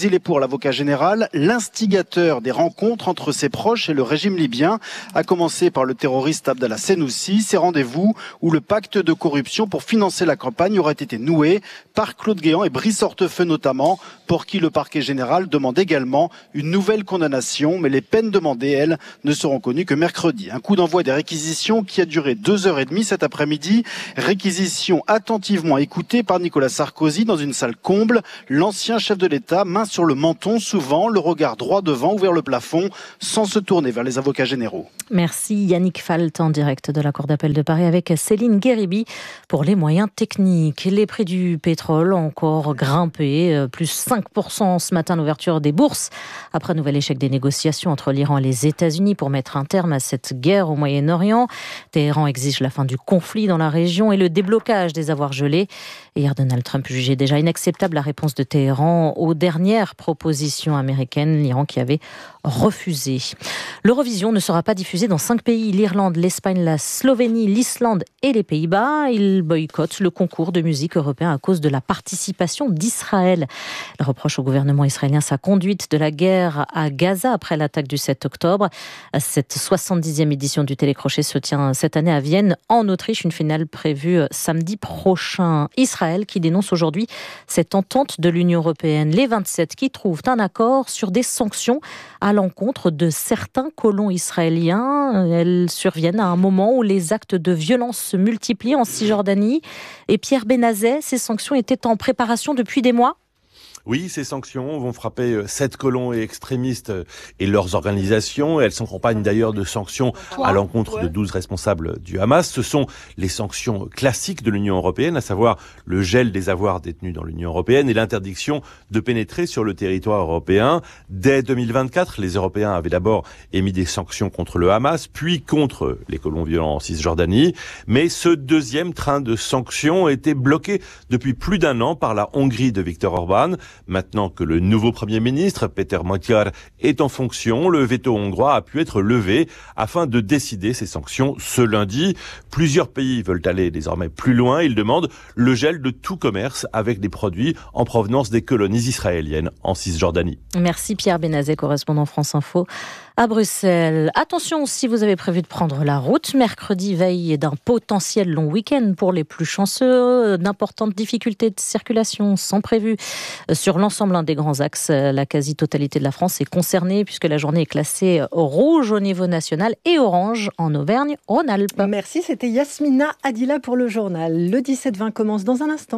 [SPEAKER 6] il est pour l'avocat général l'instigateur des rencontres entre ses proches et le régime libyen, à commencer par le terroriste Abdallah Senoussi. Ces rendez-vous où le pacte de corruption pour financer la campagne aurait été noué par Claude Guéant et Brice Hortefeux notamment, pour qui le parquet général demande également une nouvelle condamnation. Mais les peines demandées, elles, ne seront connues que mercredi. Un coup d'envoi des réquisitions qui a duré 2h30 cet après-midi. Réquisition attentivement écoutée par Nicolas Sarkozy dans une salle comble. L'ancien chef de l'État, main sur le menton, souvent le regard droit devant ou vers le plafond, sans se tourner vers les avocats généraux.
[SPEAKER 24] Merci Yannick Falt en direct de la Cour d'appel de Paris avec Céline Guériby pour les moyens techniques. Les prix du pétrole ont encore grimpé, plus 5% ce matin à l'ouverture des bourses, après un nouvel échec des négociations entre l'Iran et les États-Unis pour mettre un terme à cette guerre au Moyen-Orient. Téhéran exige la fin du conflit dans la région et le déblocage des avoirs gelés. Hier, Donald Trump jugeait déjà inacceptable la réponse de Téhéran aux dernières propositions américaines, l'Iran qui avait refusé. L'Eurovision ne sera pas diffusée dans 5 pays, l'Irlande, l'Espagne, la Slovénie, l'Islande et les Pays-Bas. Ils boycottent le concours de musique européen à cause de la participation d'Israël. Il reproche au gouvernement israélien sa conduite de la guerre à Gaza après l'attaque du 7 octobre. Cette 70e édition du Télécrochet se tient cette année à Vienne, en Autriche. Une finale prévue samedi prochain. Israël qui dénonce aujourd'hui cette entente de l'Union européenne. Les 27 qui trouvent un accord sur des sanctions à l'encontre de certains colons israéliens. Elles surviennent à un moment où les actes de violence se multiplient en Cisjordanie. Et Pierre Benazet, ces sanctions étaient en préparation depuis des mois.
[SPEAKER 1] Oui, ces sanctions vont frapper 7 colons et extrémistes et leurs organisations. Elles s'accompagnent d'ailleurs de sanctions à l'encontre de 12 responsables du Hamas. Ce sont les sanctions classiques de l'Union européenne, à savoir le gel des avoirs détenus dans l'Union européenne et l'interdiction de pénétrer sur le territoire européen. Dès 2024, les Européens avaient d'abord émis des sanctions contre le Hamas, puis contre les colons violents en Cisjordanie. Mais ce deuxième train de sanctions était bloqué depuis plus d'un an par la Hongrie de Viktor Orban. Maintenant que le nouveau Premier ministre, Péter Magyar, est en fonction, le veto hongrois a pu être levé afin de décider ces sanctions ce lundi. Plusieurs pays veulent aller désormais plus loin. Ils demandent le gel de tout commerce avec des produits en provenance des colonies israéliennes en Cisjordanie.
[SPEAKER 24] Merci Pierre Benazet, correspondant France Info à Bruxelles. Attention si vous avez prévu de prendre la route. Mercredi, veille d'un potentiel long week-end pour les plus chanceux. D'importantes difficultés de circulation sont prévues sur l'ensemble des grands axes. La quasi-totalité de la France est concernée puisque la journée est classée rouge au niveau national et orange en Auvergne-Rhône-Alpes.
[SPEAKER 4] Merci, c'était Yasmina Adila pour le journal. Le 17-20 commence dans un instant.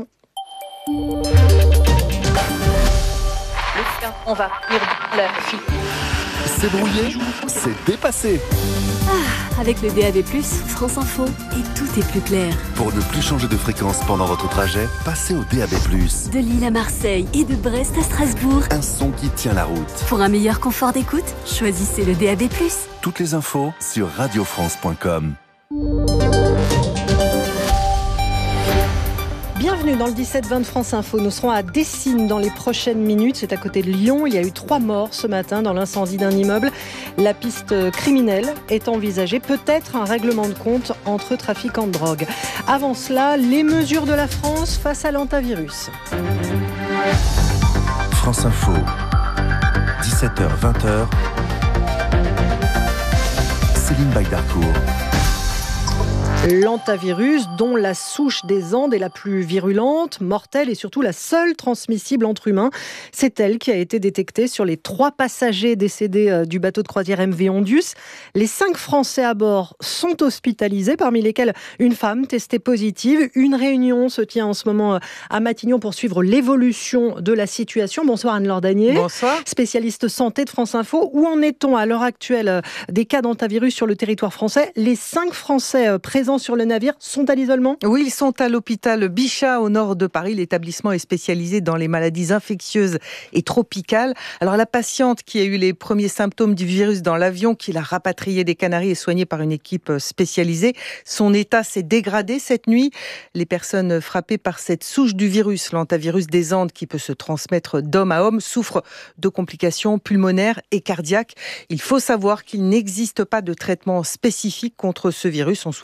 [SPEAKER 7] On va venir de la fille.
[SPEAKER 23] C'est brouillé, c'est dépassé.
[SPEAKER 10] Avec le DAB+, France Info, et tout est plus clair.
[SPEAKER 23] Pour ne plus changer de fréquence pendant votre trajet, passez au DAB+.
[SPEAKER 10] De Lille à Marseille et de Brest à Strasbourg.
[SPEAKER 23] Un son qui tient la route.
[SPEAKER 10] Pour un meilleur confort d'écoute, choisissez le DAB+.
[SPEAKER 23] Toutes les infos sur radiofrance.com.
[SPEAKER 4] Bienvenue dans le 17-20 de France Info. Nous serons à Dessines dans les prochaines minutes. C'est à côté de Lyon. Il y a eu 3 morts ce matin dans l'incendie d'un immeuble. La piste criminelle est envisagée. Peut-être un règlement de compte entre trafiquants de drogue. Avant cela, les mesures de la France face à l'hantavirus.
[SPEAKER 23] France Info, 17h-20h. Céline Baydarcourt.
[SPEAKER 4] L'hantavirus, dont la souche des Andes est la plus virulente, mortelle et surtout la seule transmissible entre humains. C'est elle qui a été détectée sur les 3 passagers décédés du bateau de croisière MV Ondius. Les 5 Français à bord sont hospitalisés, parmi lesquels une femme testée positive. Une réunion se tient en ce moment à Matignon pour suivre l'évolution de la situation. Bonsoir Anne-Laure Danier.
[SPEAKER 8] Bonsoir.
[SPEAKER 4] Spécialiste santé de France Info. Où en est-on à l'heure actuelle des cas d'hantavirus sur le territoire français? Les 5 Français présents sur le navire sont à l'isolement?
[SPEAKER 8] Oui, ils sont à l'hôpital Bichat au nord de Paris. L'établissement est spécialisé dans les maladies infectieuses et tropicales. Alors la patiente qui a eu les premiers symptômes du virus dans l'avion qui l'a rapatriée des Canaries est soignée par une équipe spécialisée. Son état s'est dégradé cette nuit. Les personnes frappées par cette souche du virus, l'hantavirus des Andes qui peut se transmettre d'homme à homme, souffrent de complications pulmonaires et cardiaques. Il faut savoir qu'il n'existe pas de traitement spécifique contre ce virus. On soigne uniquement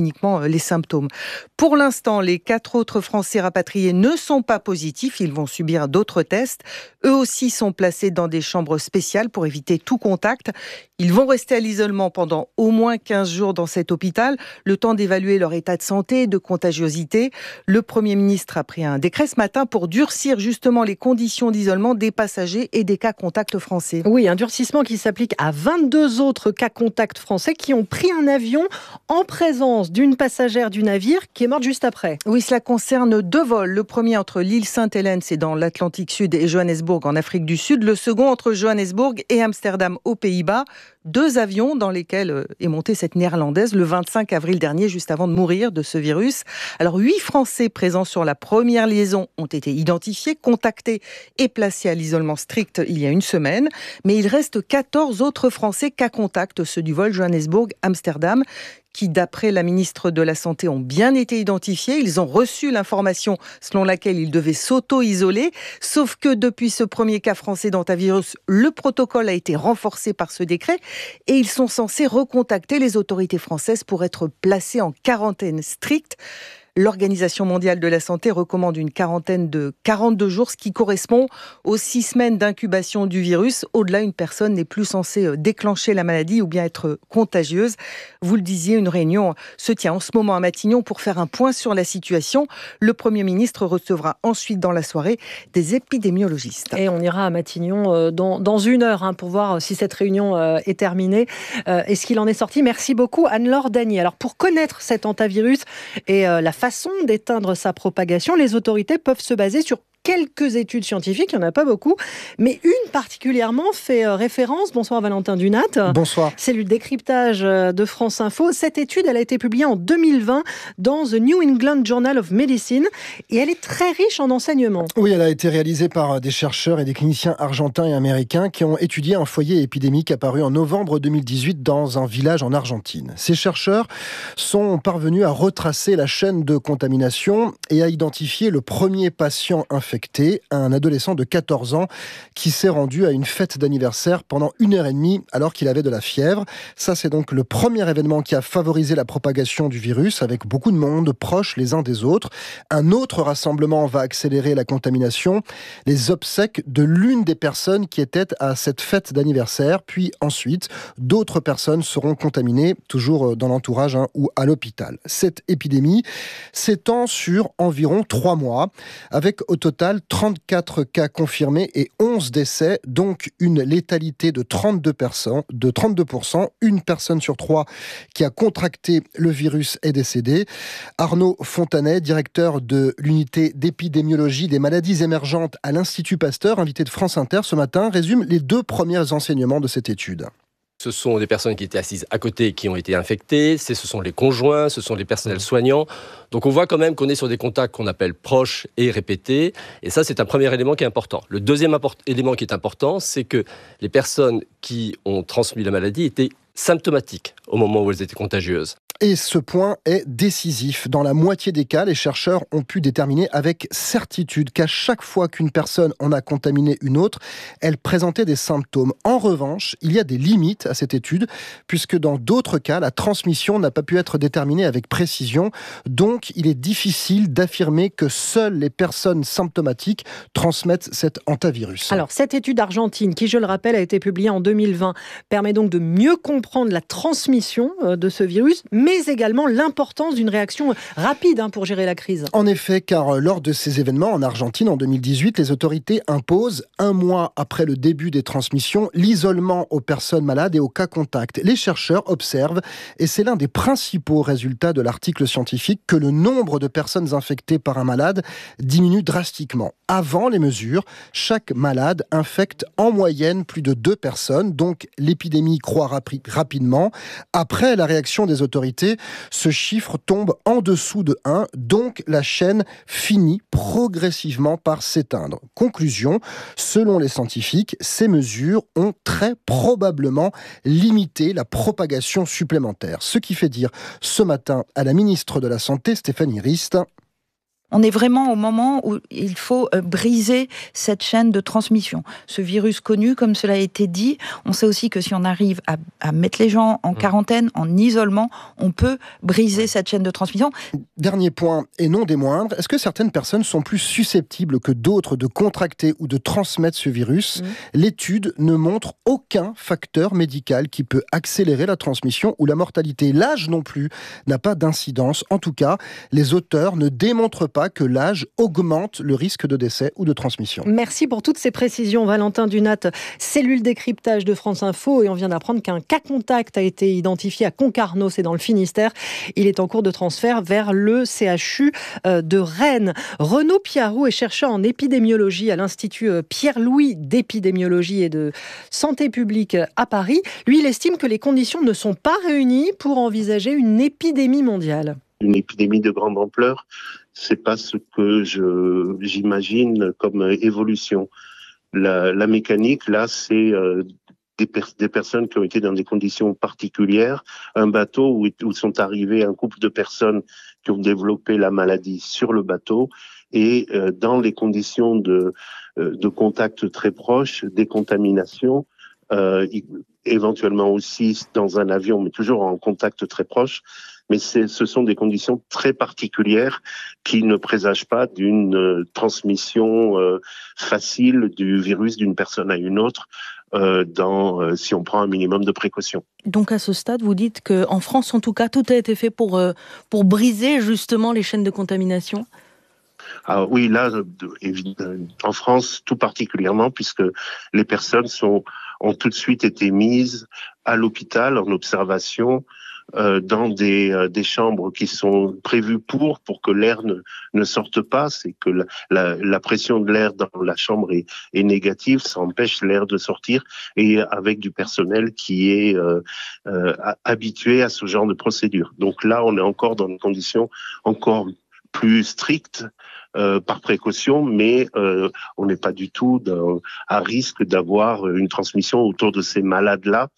[SPEAKER 8] uniquement les symptômes. Pour l'instant, les 4 autres Français rapatriés ne sont pas positifs. Ils vont subir d'autres tests. Eux aussi sont placés dans des chambres spéciales pour éviter tout contact. Ils vont rester à l'isolement pendant au moins 15 jours dans cet hôpital, le temps d'évaluer leur état de santé et de contagiosité. Le Premier ministre a pris un décret ce matin pour durcir justement les conditions d'isolement des passagers et des cas contacts français.
[SPEAKER 4] Oui, un durcissement qui s'applique à 22 autres cas contacts français qui ont pris un avion en présence d'une passagère du navire qui est morte juste après.
[SPEAKER 8] Oui, cela concerne 2 vols. Le premier entre l'île Sainte-Hélène, c'est dans l'Atlantique Sud, et Johannesburg en Afrique du Sud. Le second entre Johannesburg et Amsterdam aux Pays-Bas. 2 avions dans lesquels est montée cette néerlandaise le 25 avril dernier, juste avant de mourir de ce virus. Alors 8 Français présents sur la première liaison ont été identifiés, contactés et placés à l'isolement strict il y a une semaine. Mais il reste 14 autres Français cas contact, ceux du vol Johannesburg-Amsterdam, qui, d'après la ministre de la Santé, ont bien été identifiés. Ils ont reçu l'information selon laquelle ils devaient s'auto-isoler. Sauf que depuis ce premier cas français d'hantavirus, le protocole a été renforcé par ce décret et ils sont censés recontacter les autorités françaises pour être placés en quarantaine stricte. L'Organisation mondiale de la santé recommande une quarantaine de 42 jours, ce qui correspond aux 6 semaines d'incubation du virus. Au-delà, une personne n'est plus censée déclencher la maladie ou bien être contagieuse. Vous le disiez, une réunion se tient en ce moment à Matignon pour faire un point sur la situation. Le Premier ministre recevra ensuite dans la soirée des épidémiologistes.
[SPEAKER 4] Et on ira à Matignon dans 1 heure pour voir si cette réunion est terminée et ce qu'il en est sorti. Merci beaucoup Anne-Laure Dany. Alors pour connaître cet hantavirus et la façon d'éteindre sa propagation, les autorités peuvent se baser sur quelques études scientifiques, il n'y en a pas beaucoup, mais une particulièrement fait référence. Bonsoir Valentin Dunat.
[SPEAKER 9] Bonsoir.
[SPEAKER 4] C'est le décryptage de France Info. Cette étude, elle a été publiée en 2020 dans The New England Journal of Medicine et elle est très riche en enseignements.
[SPEAKER 9] Oui, elle a été réalisée par des chercheurs et des cliniciens argentins et américains qui ont étudié un foyer épidémique apparu en novembre 2018 dans un village en Argentine. Ces chercheurs sont parvenus à retracer la chaîne de contamination et à identifier le premier patient infecté, un adolescent de 14 ans qui s'est rendu à une fête d'anniversaire pendant 1h30 alors qu'il avait de la fièvre. Ça, c'est donc le premier événement qui a favorisé la propagation du virus avec beaucoup de monde proches les uns des autres. Un autre rassemblement va accélérer la contamination, les obsèques de l'une des personnes qui était à cette fête d'anniversaire. Puis ensuite, d'autres personnes seront contaminées, toujours dans l'entourage ou à l'hôpital. Cette épidémie s'étend sur environ 3 mois, avec au total 34 cas confirmés et 11 décès, donc une létalité de 32%. Une personne sur 3 qui a contracté le virus est décédée. Arnaud Fontanet, directeur de l'unité d'épidémiologie des maladies émergentes à l'Institut Pasteur, invité de France Inter ce matin, résume les 2 premiers enseignements de cette étude.
[SPEAKER 11] Ce sont des personnes qui étaient assises à côté qui ont été infectées, ce sont les conjoints, ce sont les personnels soignants. Donc on voit quand même qu'on est sur des contacts qu'on appelle proches et répétés. Et ça, c'est un premier élément qui est important. Le deuxième élément qui est important, c'est que les personnes qui ont transmis la maladie étaient symptomatiques au moment où elles étaient contagieuses.
[SPEAKER 9] Et ce point est décisif. Dans la moitié des cas, les chercheurs ont pu déterminer avec certitude qu'à chaque fois qu'une personne en a contaminé une autre, elle présentait des symptômes. En revanche, il y a des limites à cette étude, puisque dans d'autres cas, la transmission n'a pas pu être déterminée avec précision. Donc, il est difficile d'affirmer que seules les personnes symptomatiques transmettent cet hantavirus.
[SPEAKER 4] Alors, cette étude argentine, qui, je le rappelle, a été publiée en 2020, permet donc de mieux comprendre la transmission de ce virus, mais également l'importance d'une réaction rapide pour gérer la crise.
[SPEAKER 9] En effet, car lors de ces événements en Argentine en 2018, les autorités imposent, 1 mois après le début des transmissions, l'isolement aux personnes malades et aux cas contacts. Les chercheurs observent, et c'est l'un des principaux résultats de l'article scientifique, que le nombre de personnes infectées par un malade diminue drastiquement. Avant les mesures, chaque malade infecte en moyenne plus de 2 personnes, donc l'épidémie croît rapidement. Après la réaction des autorités, ce chiffre tombe en dessous de 1, donc la chaîne finit progressivement par s'éteindre. Conclusion, selon les scientifiques, ces mesures ont très probablement limité la propagation supplémentaire. Ce qui fait dire ce matin à la ministre de la Santé, Stéphanie Rist:
[SPEAKER 12] On est vraiment au moment où il faut briser cette chaîne de transmission. Ce virus connu, comme cela a été dit, on sait aussi que si on arrive à mettre les gens en quarantaine, en isolement, on peut briser cette chaîne de transmission.
[SPEAKER 9] Dernier point, et non des moindres, est-ce que certaines personnes sont plus susceptibles que d'autres de contracter ou de transmettre ce virus ? L'étude ne montre aucun facteur médical qui peut accélérer la transmission ou la mortalité. L'âge non plus n'a pas d'incidence. En tout cas, les auteurs ne démontrent pas que l'âge augmente le risque de décès ou de transmission.
[SPEAKER 4] Merci pour toutes ces précisions, Valentin Dunat, cellule décryptage de France Info. Et on vient d'apprendre qu'un cas contact a été identifié à Concarneau, c'est dans le Finistère. Il est en cours de transfert vers le CHU de Rennes. Renaud Piarou est chercheur en épidémiologie à l'Institut Pierre-Louis d'épidémiologie et de santé publique à Paris. Lui, il estime que les conditions ne sont pas réunies pour envisager une épidémie mondiale.
[SPEAKER 13] Une épidémie de grande ampleur, c'est pas ce que j'imagine comme évolution. La mécanique, là, c'est des personnes qui ont été dans des conditions particulières. Un bateau où sont arrivés un couple de personnes qui ont développé la maladie sur le bateau et dans les conditions de contact très proches, des contaminations, éventuellement aussi dans un avion, mais toujours en contact très proche. Mais ce sont des conditions très particulières qui ne présagent pas d'une transmission facile du virus d'une personne à une autre si on prend un minimum de précautions.
[SPEAKER 22] Donc à ce stade, vous dites qu'en France, en tout cas, tout a été fait pour briser justement les chaînes de contamination ?
[SPEAKER 13] Ah oui, là, en France, tout particulièrement, puisque les personnes ont tout de suite été mises à l'hôpital en observation, dans des chambres qui sont prévues pour que l'air ne sorte pas. C'est que la pression de l'air dans la chambre est négative, ça empêche l'air de sortir, et avec du personnel qui est habitué à ce genre de procédure. Donc là, on est encore dans des conditions encore plus strictes par précaution, mais on n'est pas du tout à risque d'avoir une transmission autour de ces malades-là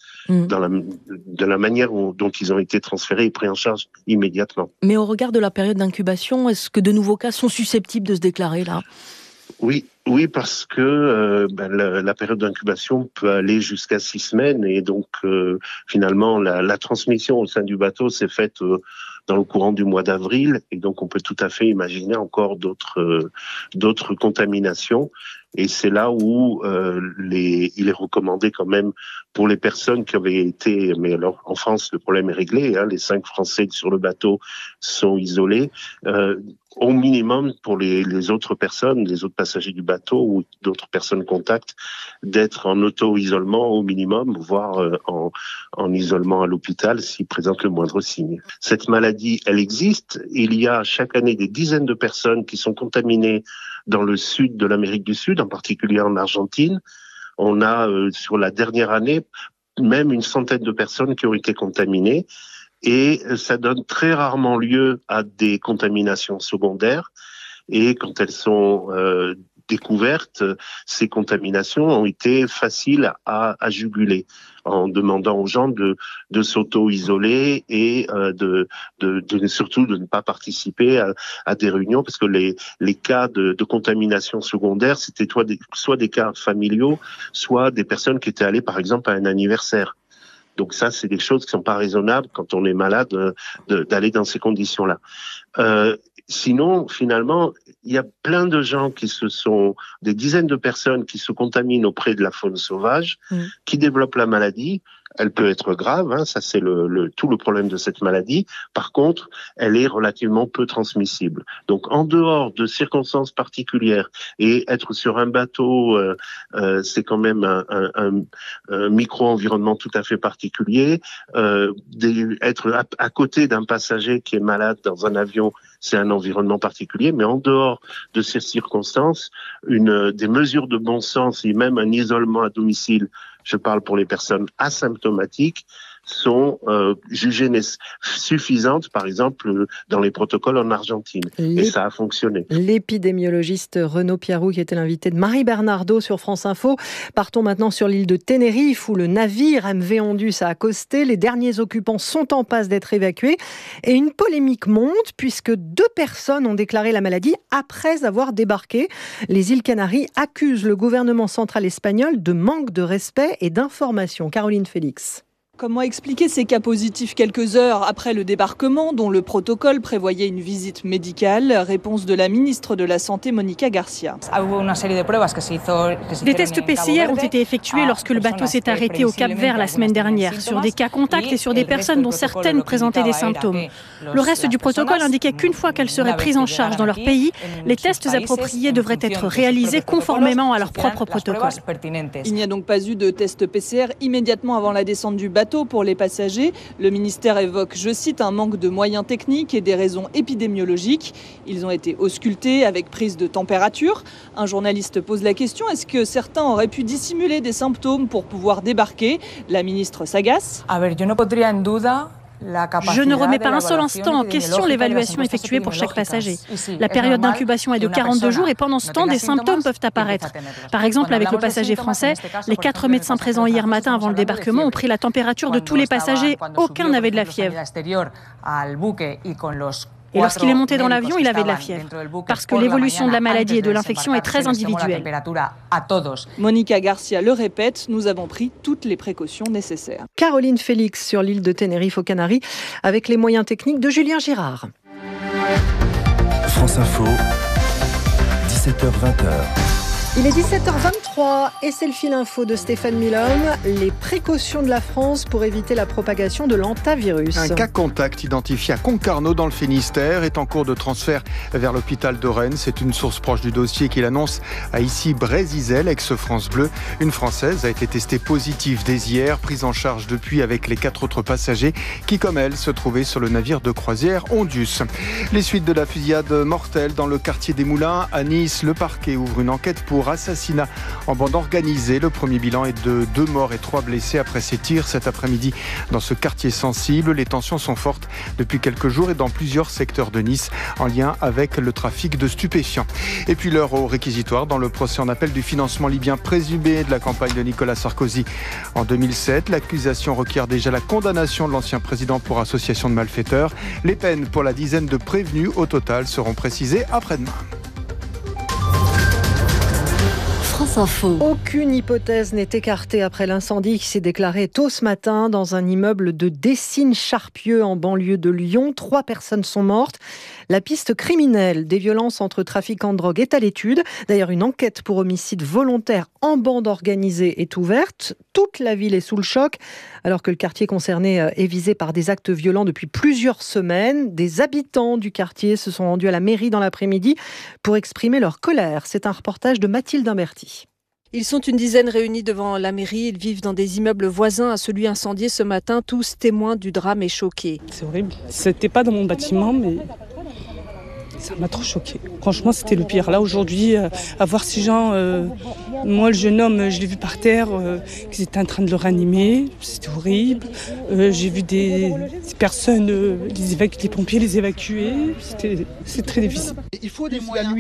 [SPEAKER 13] de la manière dont ils ont été transférés et pris en charge immédiatement.
[SPEAKER 22] Mais au regard de la période d'incubation, est-ce que de nouveaux cas sont susceptibles de se déclarer là ?
[SPEAKER 13] Oui, parce que la période d'incubation peut aller jusqu'à 6 semaines et donc finalement la transmission au sein du bateau s'est faite dans le courant du mois d'avril et donc on peut tout à fait imaginer encore d'autres contaminations. Et c'est là où il est recommandé quand même pour les personnes qui avaient été, mais alors en France le problème est réglé, les 5 Français sur le bateau sont isolés. Au minimum pour les autres personnes, les autres passagers du bateau ou d'autres personnes contacts, d'être en auto-isolement au minimum, voire en isolement à l'hôpital s'ils présentent le moindre signe. Cette maladie, elle existe. Il y a chaque année des dizaines de personnes qui sont contaminées dans le sud de l'Amérique du Sud, en particulier en Argentine. On a, sur la dernière année, même une centaine de personnes qui ont été contaminées. Et ça donne très rarement lieu à des contaminations secondaires. Et quand elles sont découvertes, ces contaminations ont été faciles à juguler, en demandant aux gens de s'auto-isoler et surtout de ne pas participer à des réunions, parce que les cas de contamination secondaire, c'était soit des cas familiaux, soit des personnes qui étaient allées par exemple à un anniversaire. Donc ça, c'est des choses qui sont pas raisonnables quand on est malade d'aller dans ces conditions-là. Sinon, finalement, il y a plein de gens des dizaines de personnes qui se contaminent auprès de la faune sauvage, qui développent la maladie. Elle peut être grave, ça c'est tout le problème de cette maladie. Par contre, elle est relativement peu transmissible. Donc, en dehors de circonstances particulières et être sur un bateau, c'est quand même un micro-environnement tout à fait particulier. Être à côté d'un passager qui est malade dans un avion, c'est un environnement particulier. Mais en dehors de ces circonstances, des mesures de bon sens et même un isolement à domicile, je parle pour les personnes asymptomatiques, sont jugées suffisantes, par exemple, dans les protocoles en Argentine. Et ça a fonctionné.
[SPEAKER 4] L'épidémiologiste Renaud Pierroux, qui était l'invité de Marie Bernardo sur France Info. Partons maintenant sur l'île de Tenerife, où le navire MV Ondus a accosté. Les derniers occupants sont en passe d'être évacués. Et une polémique monte, puisque 2 personnes ont déclaré la maladie après avoir débarqué. Les îles Canaries accusent le gouvernement central espagnol de manque de respect et d'information. Caroline Félix.
[SPEAKER 14] Comment expliquer ces cas positifs quelques heures après le débarquement, dont le protocole prévoyait une visite médicale? Réponse de la ministre de la Santé, Monica Garcia.
[SPEAKER 22] Des tests PCR ont été effectués lorsque le bateau s'est arrêté au Cap-Vert la semaine dernière, sur des cas contacts et sur des personnes dont certaines présentaient des symptômes. Le reste du protocole indiquait qu'une fois qu'elles seraient prises en charge dans leur pays, les tests appropriés devraient être réalisés conformément à leur propre protocole.
[SPEAKER 14] Il n'y a donc pas eu de test PCR immédiatement avant la descente du bateau pour les passagers. Le ministère évoque, je cite, un manque de moyens techniques et des raisons épidémiologiques. Ils ont été auscultés avec prise de température. Un journaliste pose la question, est-ce que certains auraient pu dissimuler des symptômes pour pouvoir débarquer? La ministre s'agace.
[SPEAKER 22] Je ne remets pas un seul instant en question l'évaluation effectuée pour chaque passager. La période d'incubation est de 42 jours et pendant ce temps, des symptômes peuvent apparaître. Par exemple, avec le passager français, les 4 médecins présents hier matin avant le débarquement ont pris la température de tous les passagers. Aucun n'avait de la fièvre. Et lorsqu'il est monté dans l'avion, il avait de la fièvre. Parce que l'évolution de la maladie et de l'infection est très individuelle.
[SPEAKER 14] Monica Garcia le répète, nous avons pris toutes les précautions nécessaires.
[SPEAKER 4] Caroline Félix sur l'île de Tenerife aux Canaries, avec les moyens techniques de Julien Girard.
[SPEAKER 23] France Info, 17h-20h.
[SPEAKER 4] Il est 17h23 et c'est le fil info de Stéphane Milhomme. Les précautions de la France pour éviter la propagation de l'hantavirus.
[SPEAKER 15] Un cas contact identifié à Concarneau dans le Finistère est en cours de transfert vers l'hôpital de Rennes. C'est une source proche du dossier qui l'annonce à ici Brézizel, ex-France Bleu. Une Française a été testée positive dès hier, prise en charge depuis avec les 4 autres passagers qui, comme elle, se trouvaient sur le navire de croisière Ondus. Les suites de la fusillade mortelle dans le quartier des Moulins à Nice, le parquet ouvre une enquête pour assassinat en bande organisée. Le premier bilan est de 2 morts et 3 blessés après ces tirs cet après-midi dans ce quartier sensible. Les tensions sont fortes depuis quelques jours et dans plusieurs secteurs de Nice en lien avec le trafic de stupéfiants. Et puis l'heure au réquisitoire dans le procès en appel du financement libyen présumé de la campagne de Nicolas Sarkozy en 2007. L'accusation requiert déjà la condamnation de l'ancien président pour association de malfaiteurs. Les peines pour la dizaine de prévenus au total seront précisées après-demain.
[SPEAKER 4] Aucune hypothèse n'est écartée après l'incendie qui s'est déclaré tôt ce matin dans un immeuble de Dessines-Charpieu en banlieue de Lyon. 3 personnes sont mortes. La piste criminelle des violences entre trafiquants de drogue est à l'étude. D'ailleurs, une enquête pour homicide volontaire en bande organisée est ouverte. Toute la ville est sous le choc alors que le quartier concerné est visé par des actes violents depuis plusieurs semaines. Des habitants du quartier se sont rendus à la mairie dans l'après-midi pour exprimer leur colère. C'est un reportage de Mathilde Imberti.
[SPEAKER 16] Ils sont une dizaine réunis devant la mairie. Ils vivent dans des immeubles voisins à celui incendié ce matin. Tous témoins du drame et choqués.
[SPEAKER 18] C'est horrible. C'était pas dans mon bâtiment, mais ça m'a trop choquée. Franchement, c'était le pire. Là, aujourd'hui, à voir ces gens... moi, le jeune homme, je l'ai vu par terre, qu'ils étaient en train de le ranimer. C'était horrible. J'ai vu des personnes, les pompiers les évacuer. C'est très difficile.
[SPEAKER 25] Il faut des moyens.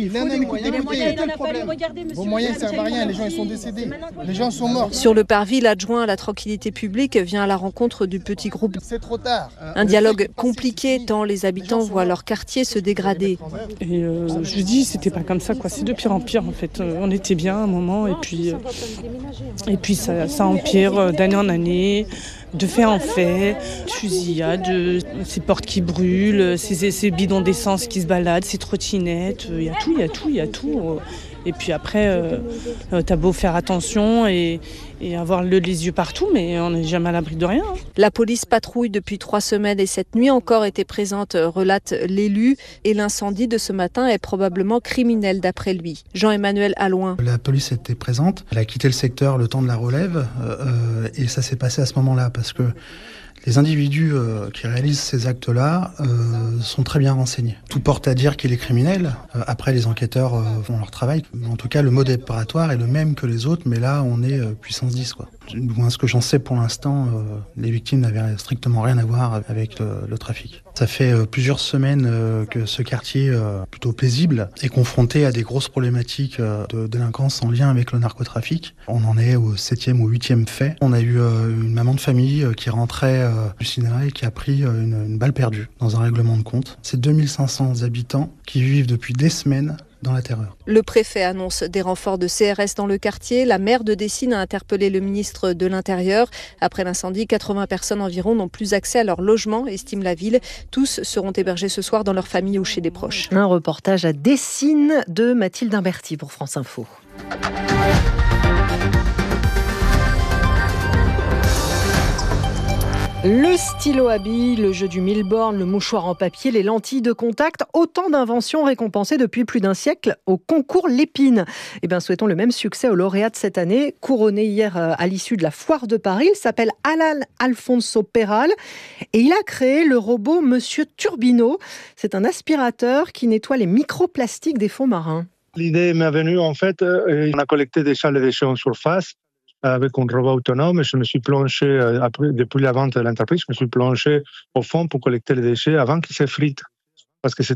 [SPEAKER 25] Vos moyens ne servent à rien. Les gens ils sont décédés. Les gens sont morts.
[SPEAKER 16] Sur le parvis, l'adjoint à la tranquillité publique vient à la rencontre du petit groupe.
[SPEAKER 25] C'est trop tard.
[SPEAKER 16] Un dialogue compliqué tant les habitants voient leur quartier se dégrader.
[SPEAKER 18] Et je vous dis, c'était pas comme ça, quoi. C'est de pire en pire, en fait. On était bien à un moment, et puis ça empire d'année en année, de fait en fait, fusillades, ces portes qui brûlent, ces bidons d'essence qui se baladent, ces trottinettes, il y a tout. Et puis après, t'as beau faire attention et avoir les yeux partout, mais on n'est jamais à l'abri de rien.
[SPEAKER 16] La police patrouille depuis 3 semaines et cette nuit encore était présente, relate l'élu. Et l'incendie de ce matin est probablement criminel d'après lui. Jean-Emmanuel Allouin.
[SPEAKER 3] La police était présente, elle a quitté le secteur le temps de la relève et ça s'est passé à ce moment-là parce que les individus qui réalisent ces actes-là sont très bien renseignés. Tout porte à dire qu'il est criminel. Après, les enquêteurs font leur travail. En tout cas, le mode opératoire est le même que les autres, mais là, on est puissance 10, quoi. Moi, ce que j'en sais pour l'instant, les victimes n'avaient strictement rien à voir avec le trafic. Ça fait plusieurs semaines que ce quartier, plutôt paisible, est confronté à des grosses problématiques de délinquance en lien avec le narcotrafic. On en est au 7e ou 8e fait. On a eu une maman de famille qui rentrait du cinéma et qui a pris une balle perdue dans un règlement de compte. C'est 2500 habitants qui vivent depuis des semaines dans la terreur.
[SPEAKER 16] Le préfet annonce des renforts de CRS dans le quartier. La maire de Dessines a interpellé le ministre de l'Intérieur. Après l'incendie, 80 personnes environ n'ont plus accès à leur logement, estime la ville. Tous seront hébergés ce soir dans leur famille ou chez des proches.
[SPEAKER 4] Un reportage à Dessines de Mathilde Imberti pour France Info. Le stylo à billes, le jeu du mille-bornes, le mouchoir en papier, les lentilles de contact, autant d'inventions récompensées depuis plus d'un siècle au concours Lépine. Eh bien, souhaitons le même succès au lauréat de cette année, couronné hier à l'issue de la foire de Paris. Il s'appelle Alan Alfonso Peral et il a créé le robot Monsieur Turbino. C'est un aspirateur qui nettoie les microplastiques des fonds marins.
[SPEAKER 2] L'idée m'est venue, en fait, on a collecté déjà les déchets en surface. Avec un robot autonome, je me suis plongé, depuis la vente de l'entreprise, je me suis plongé au fond pour collecter les déchets avant qu'ils s'effritent. Parce que c'est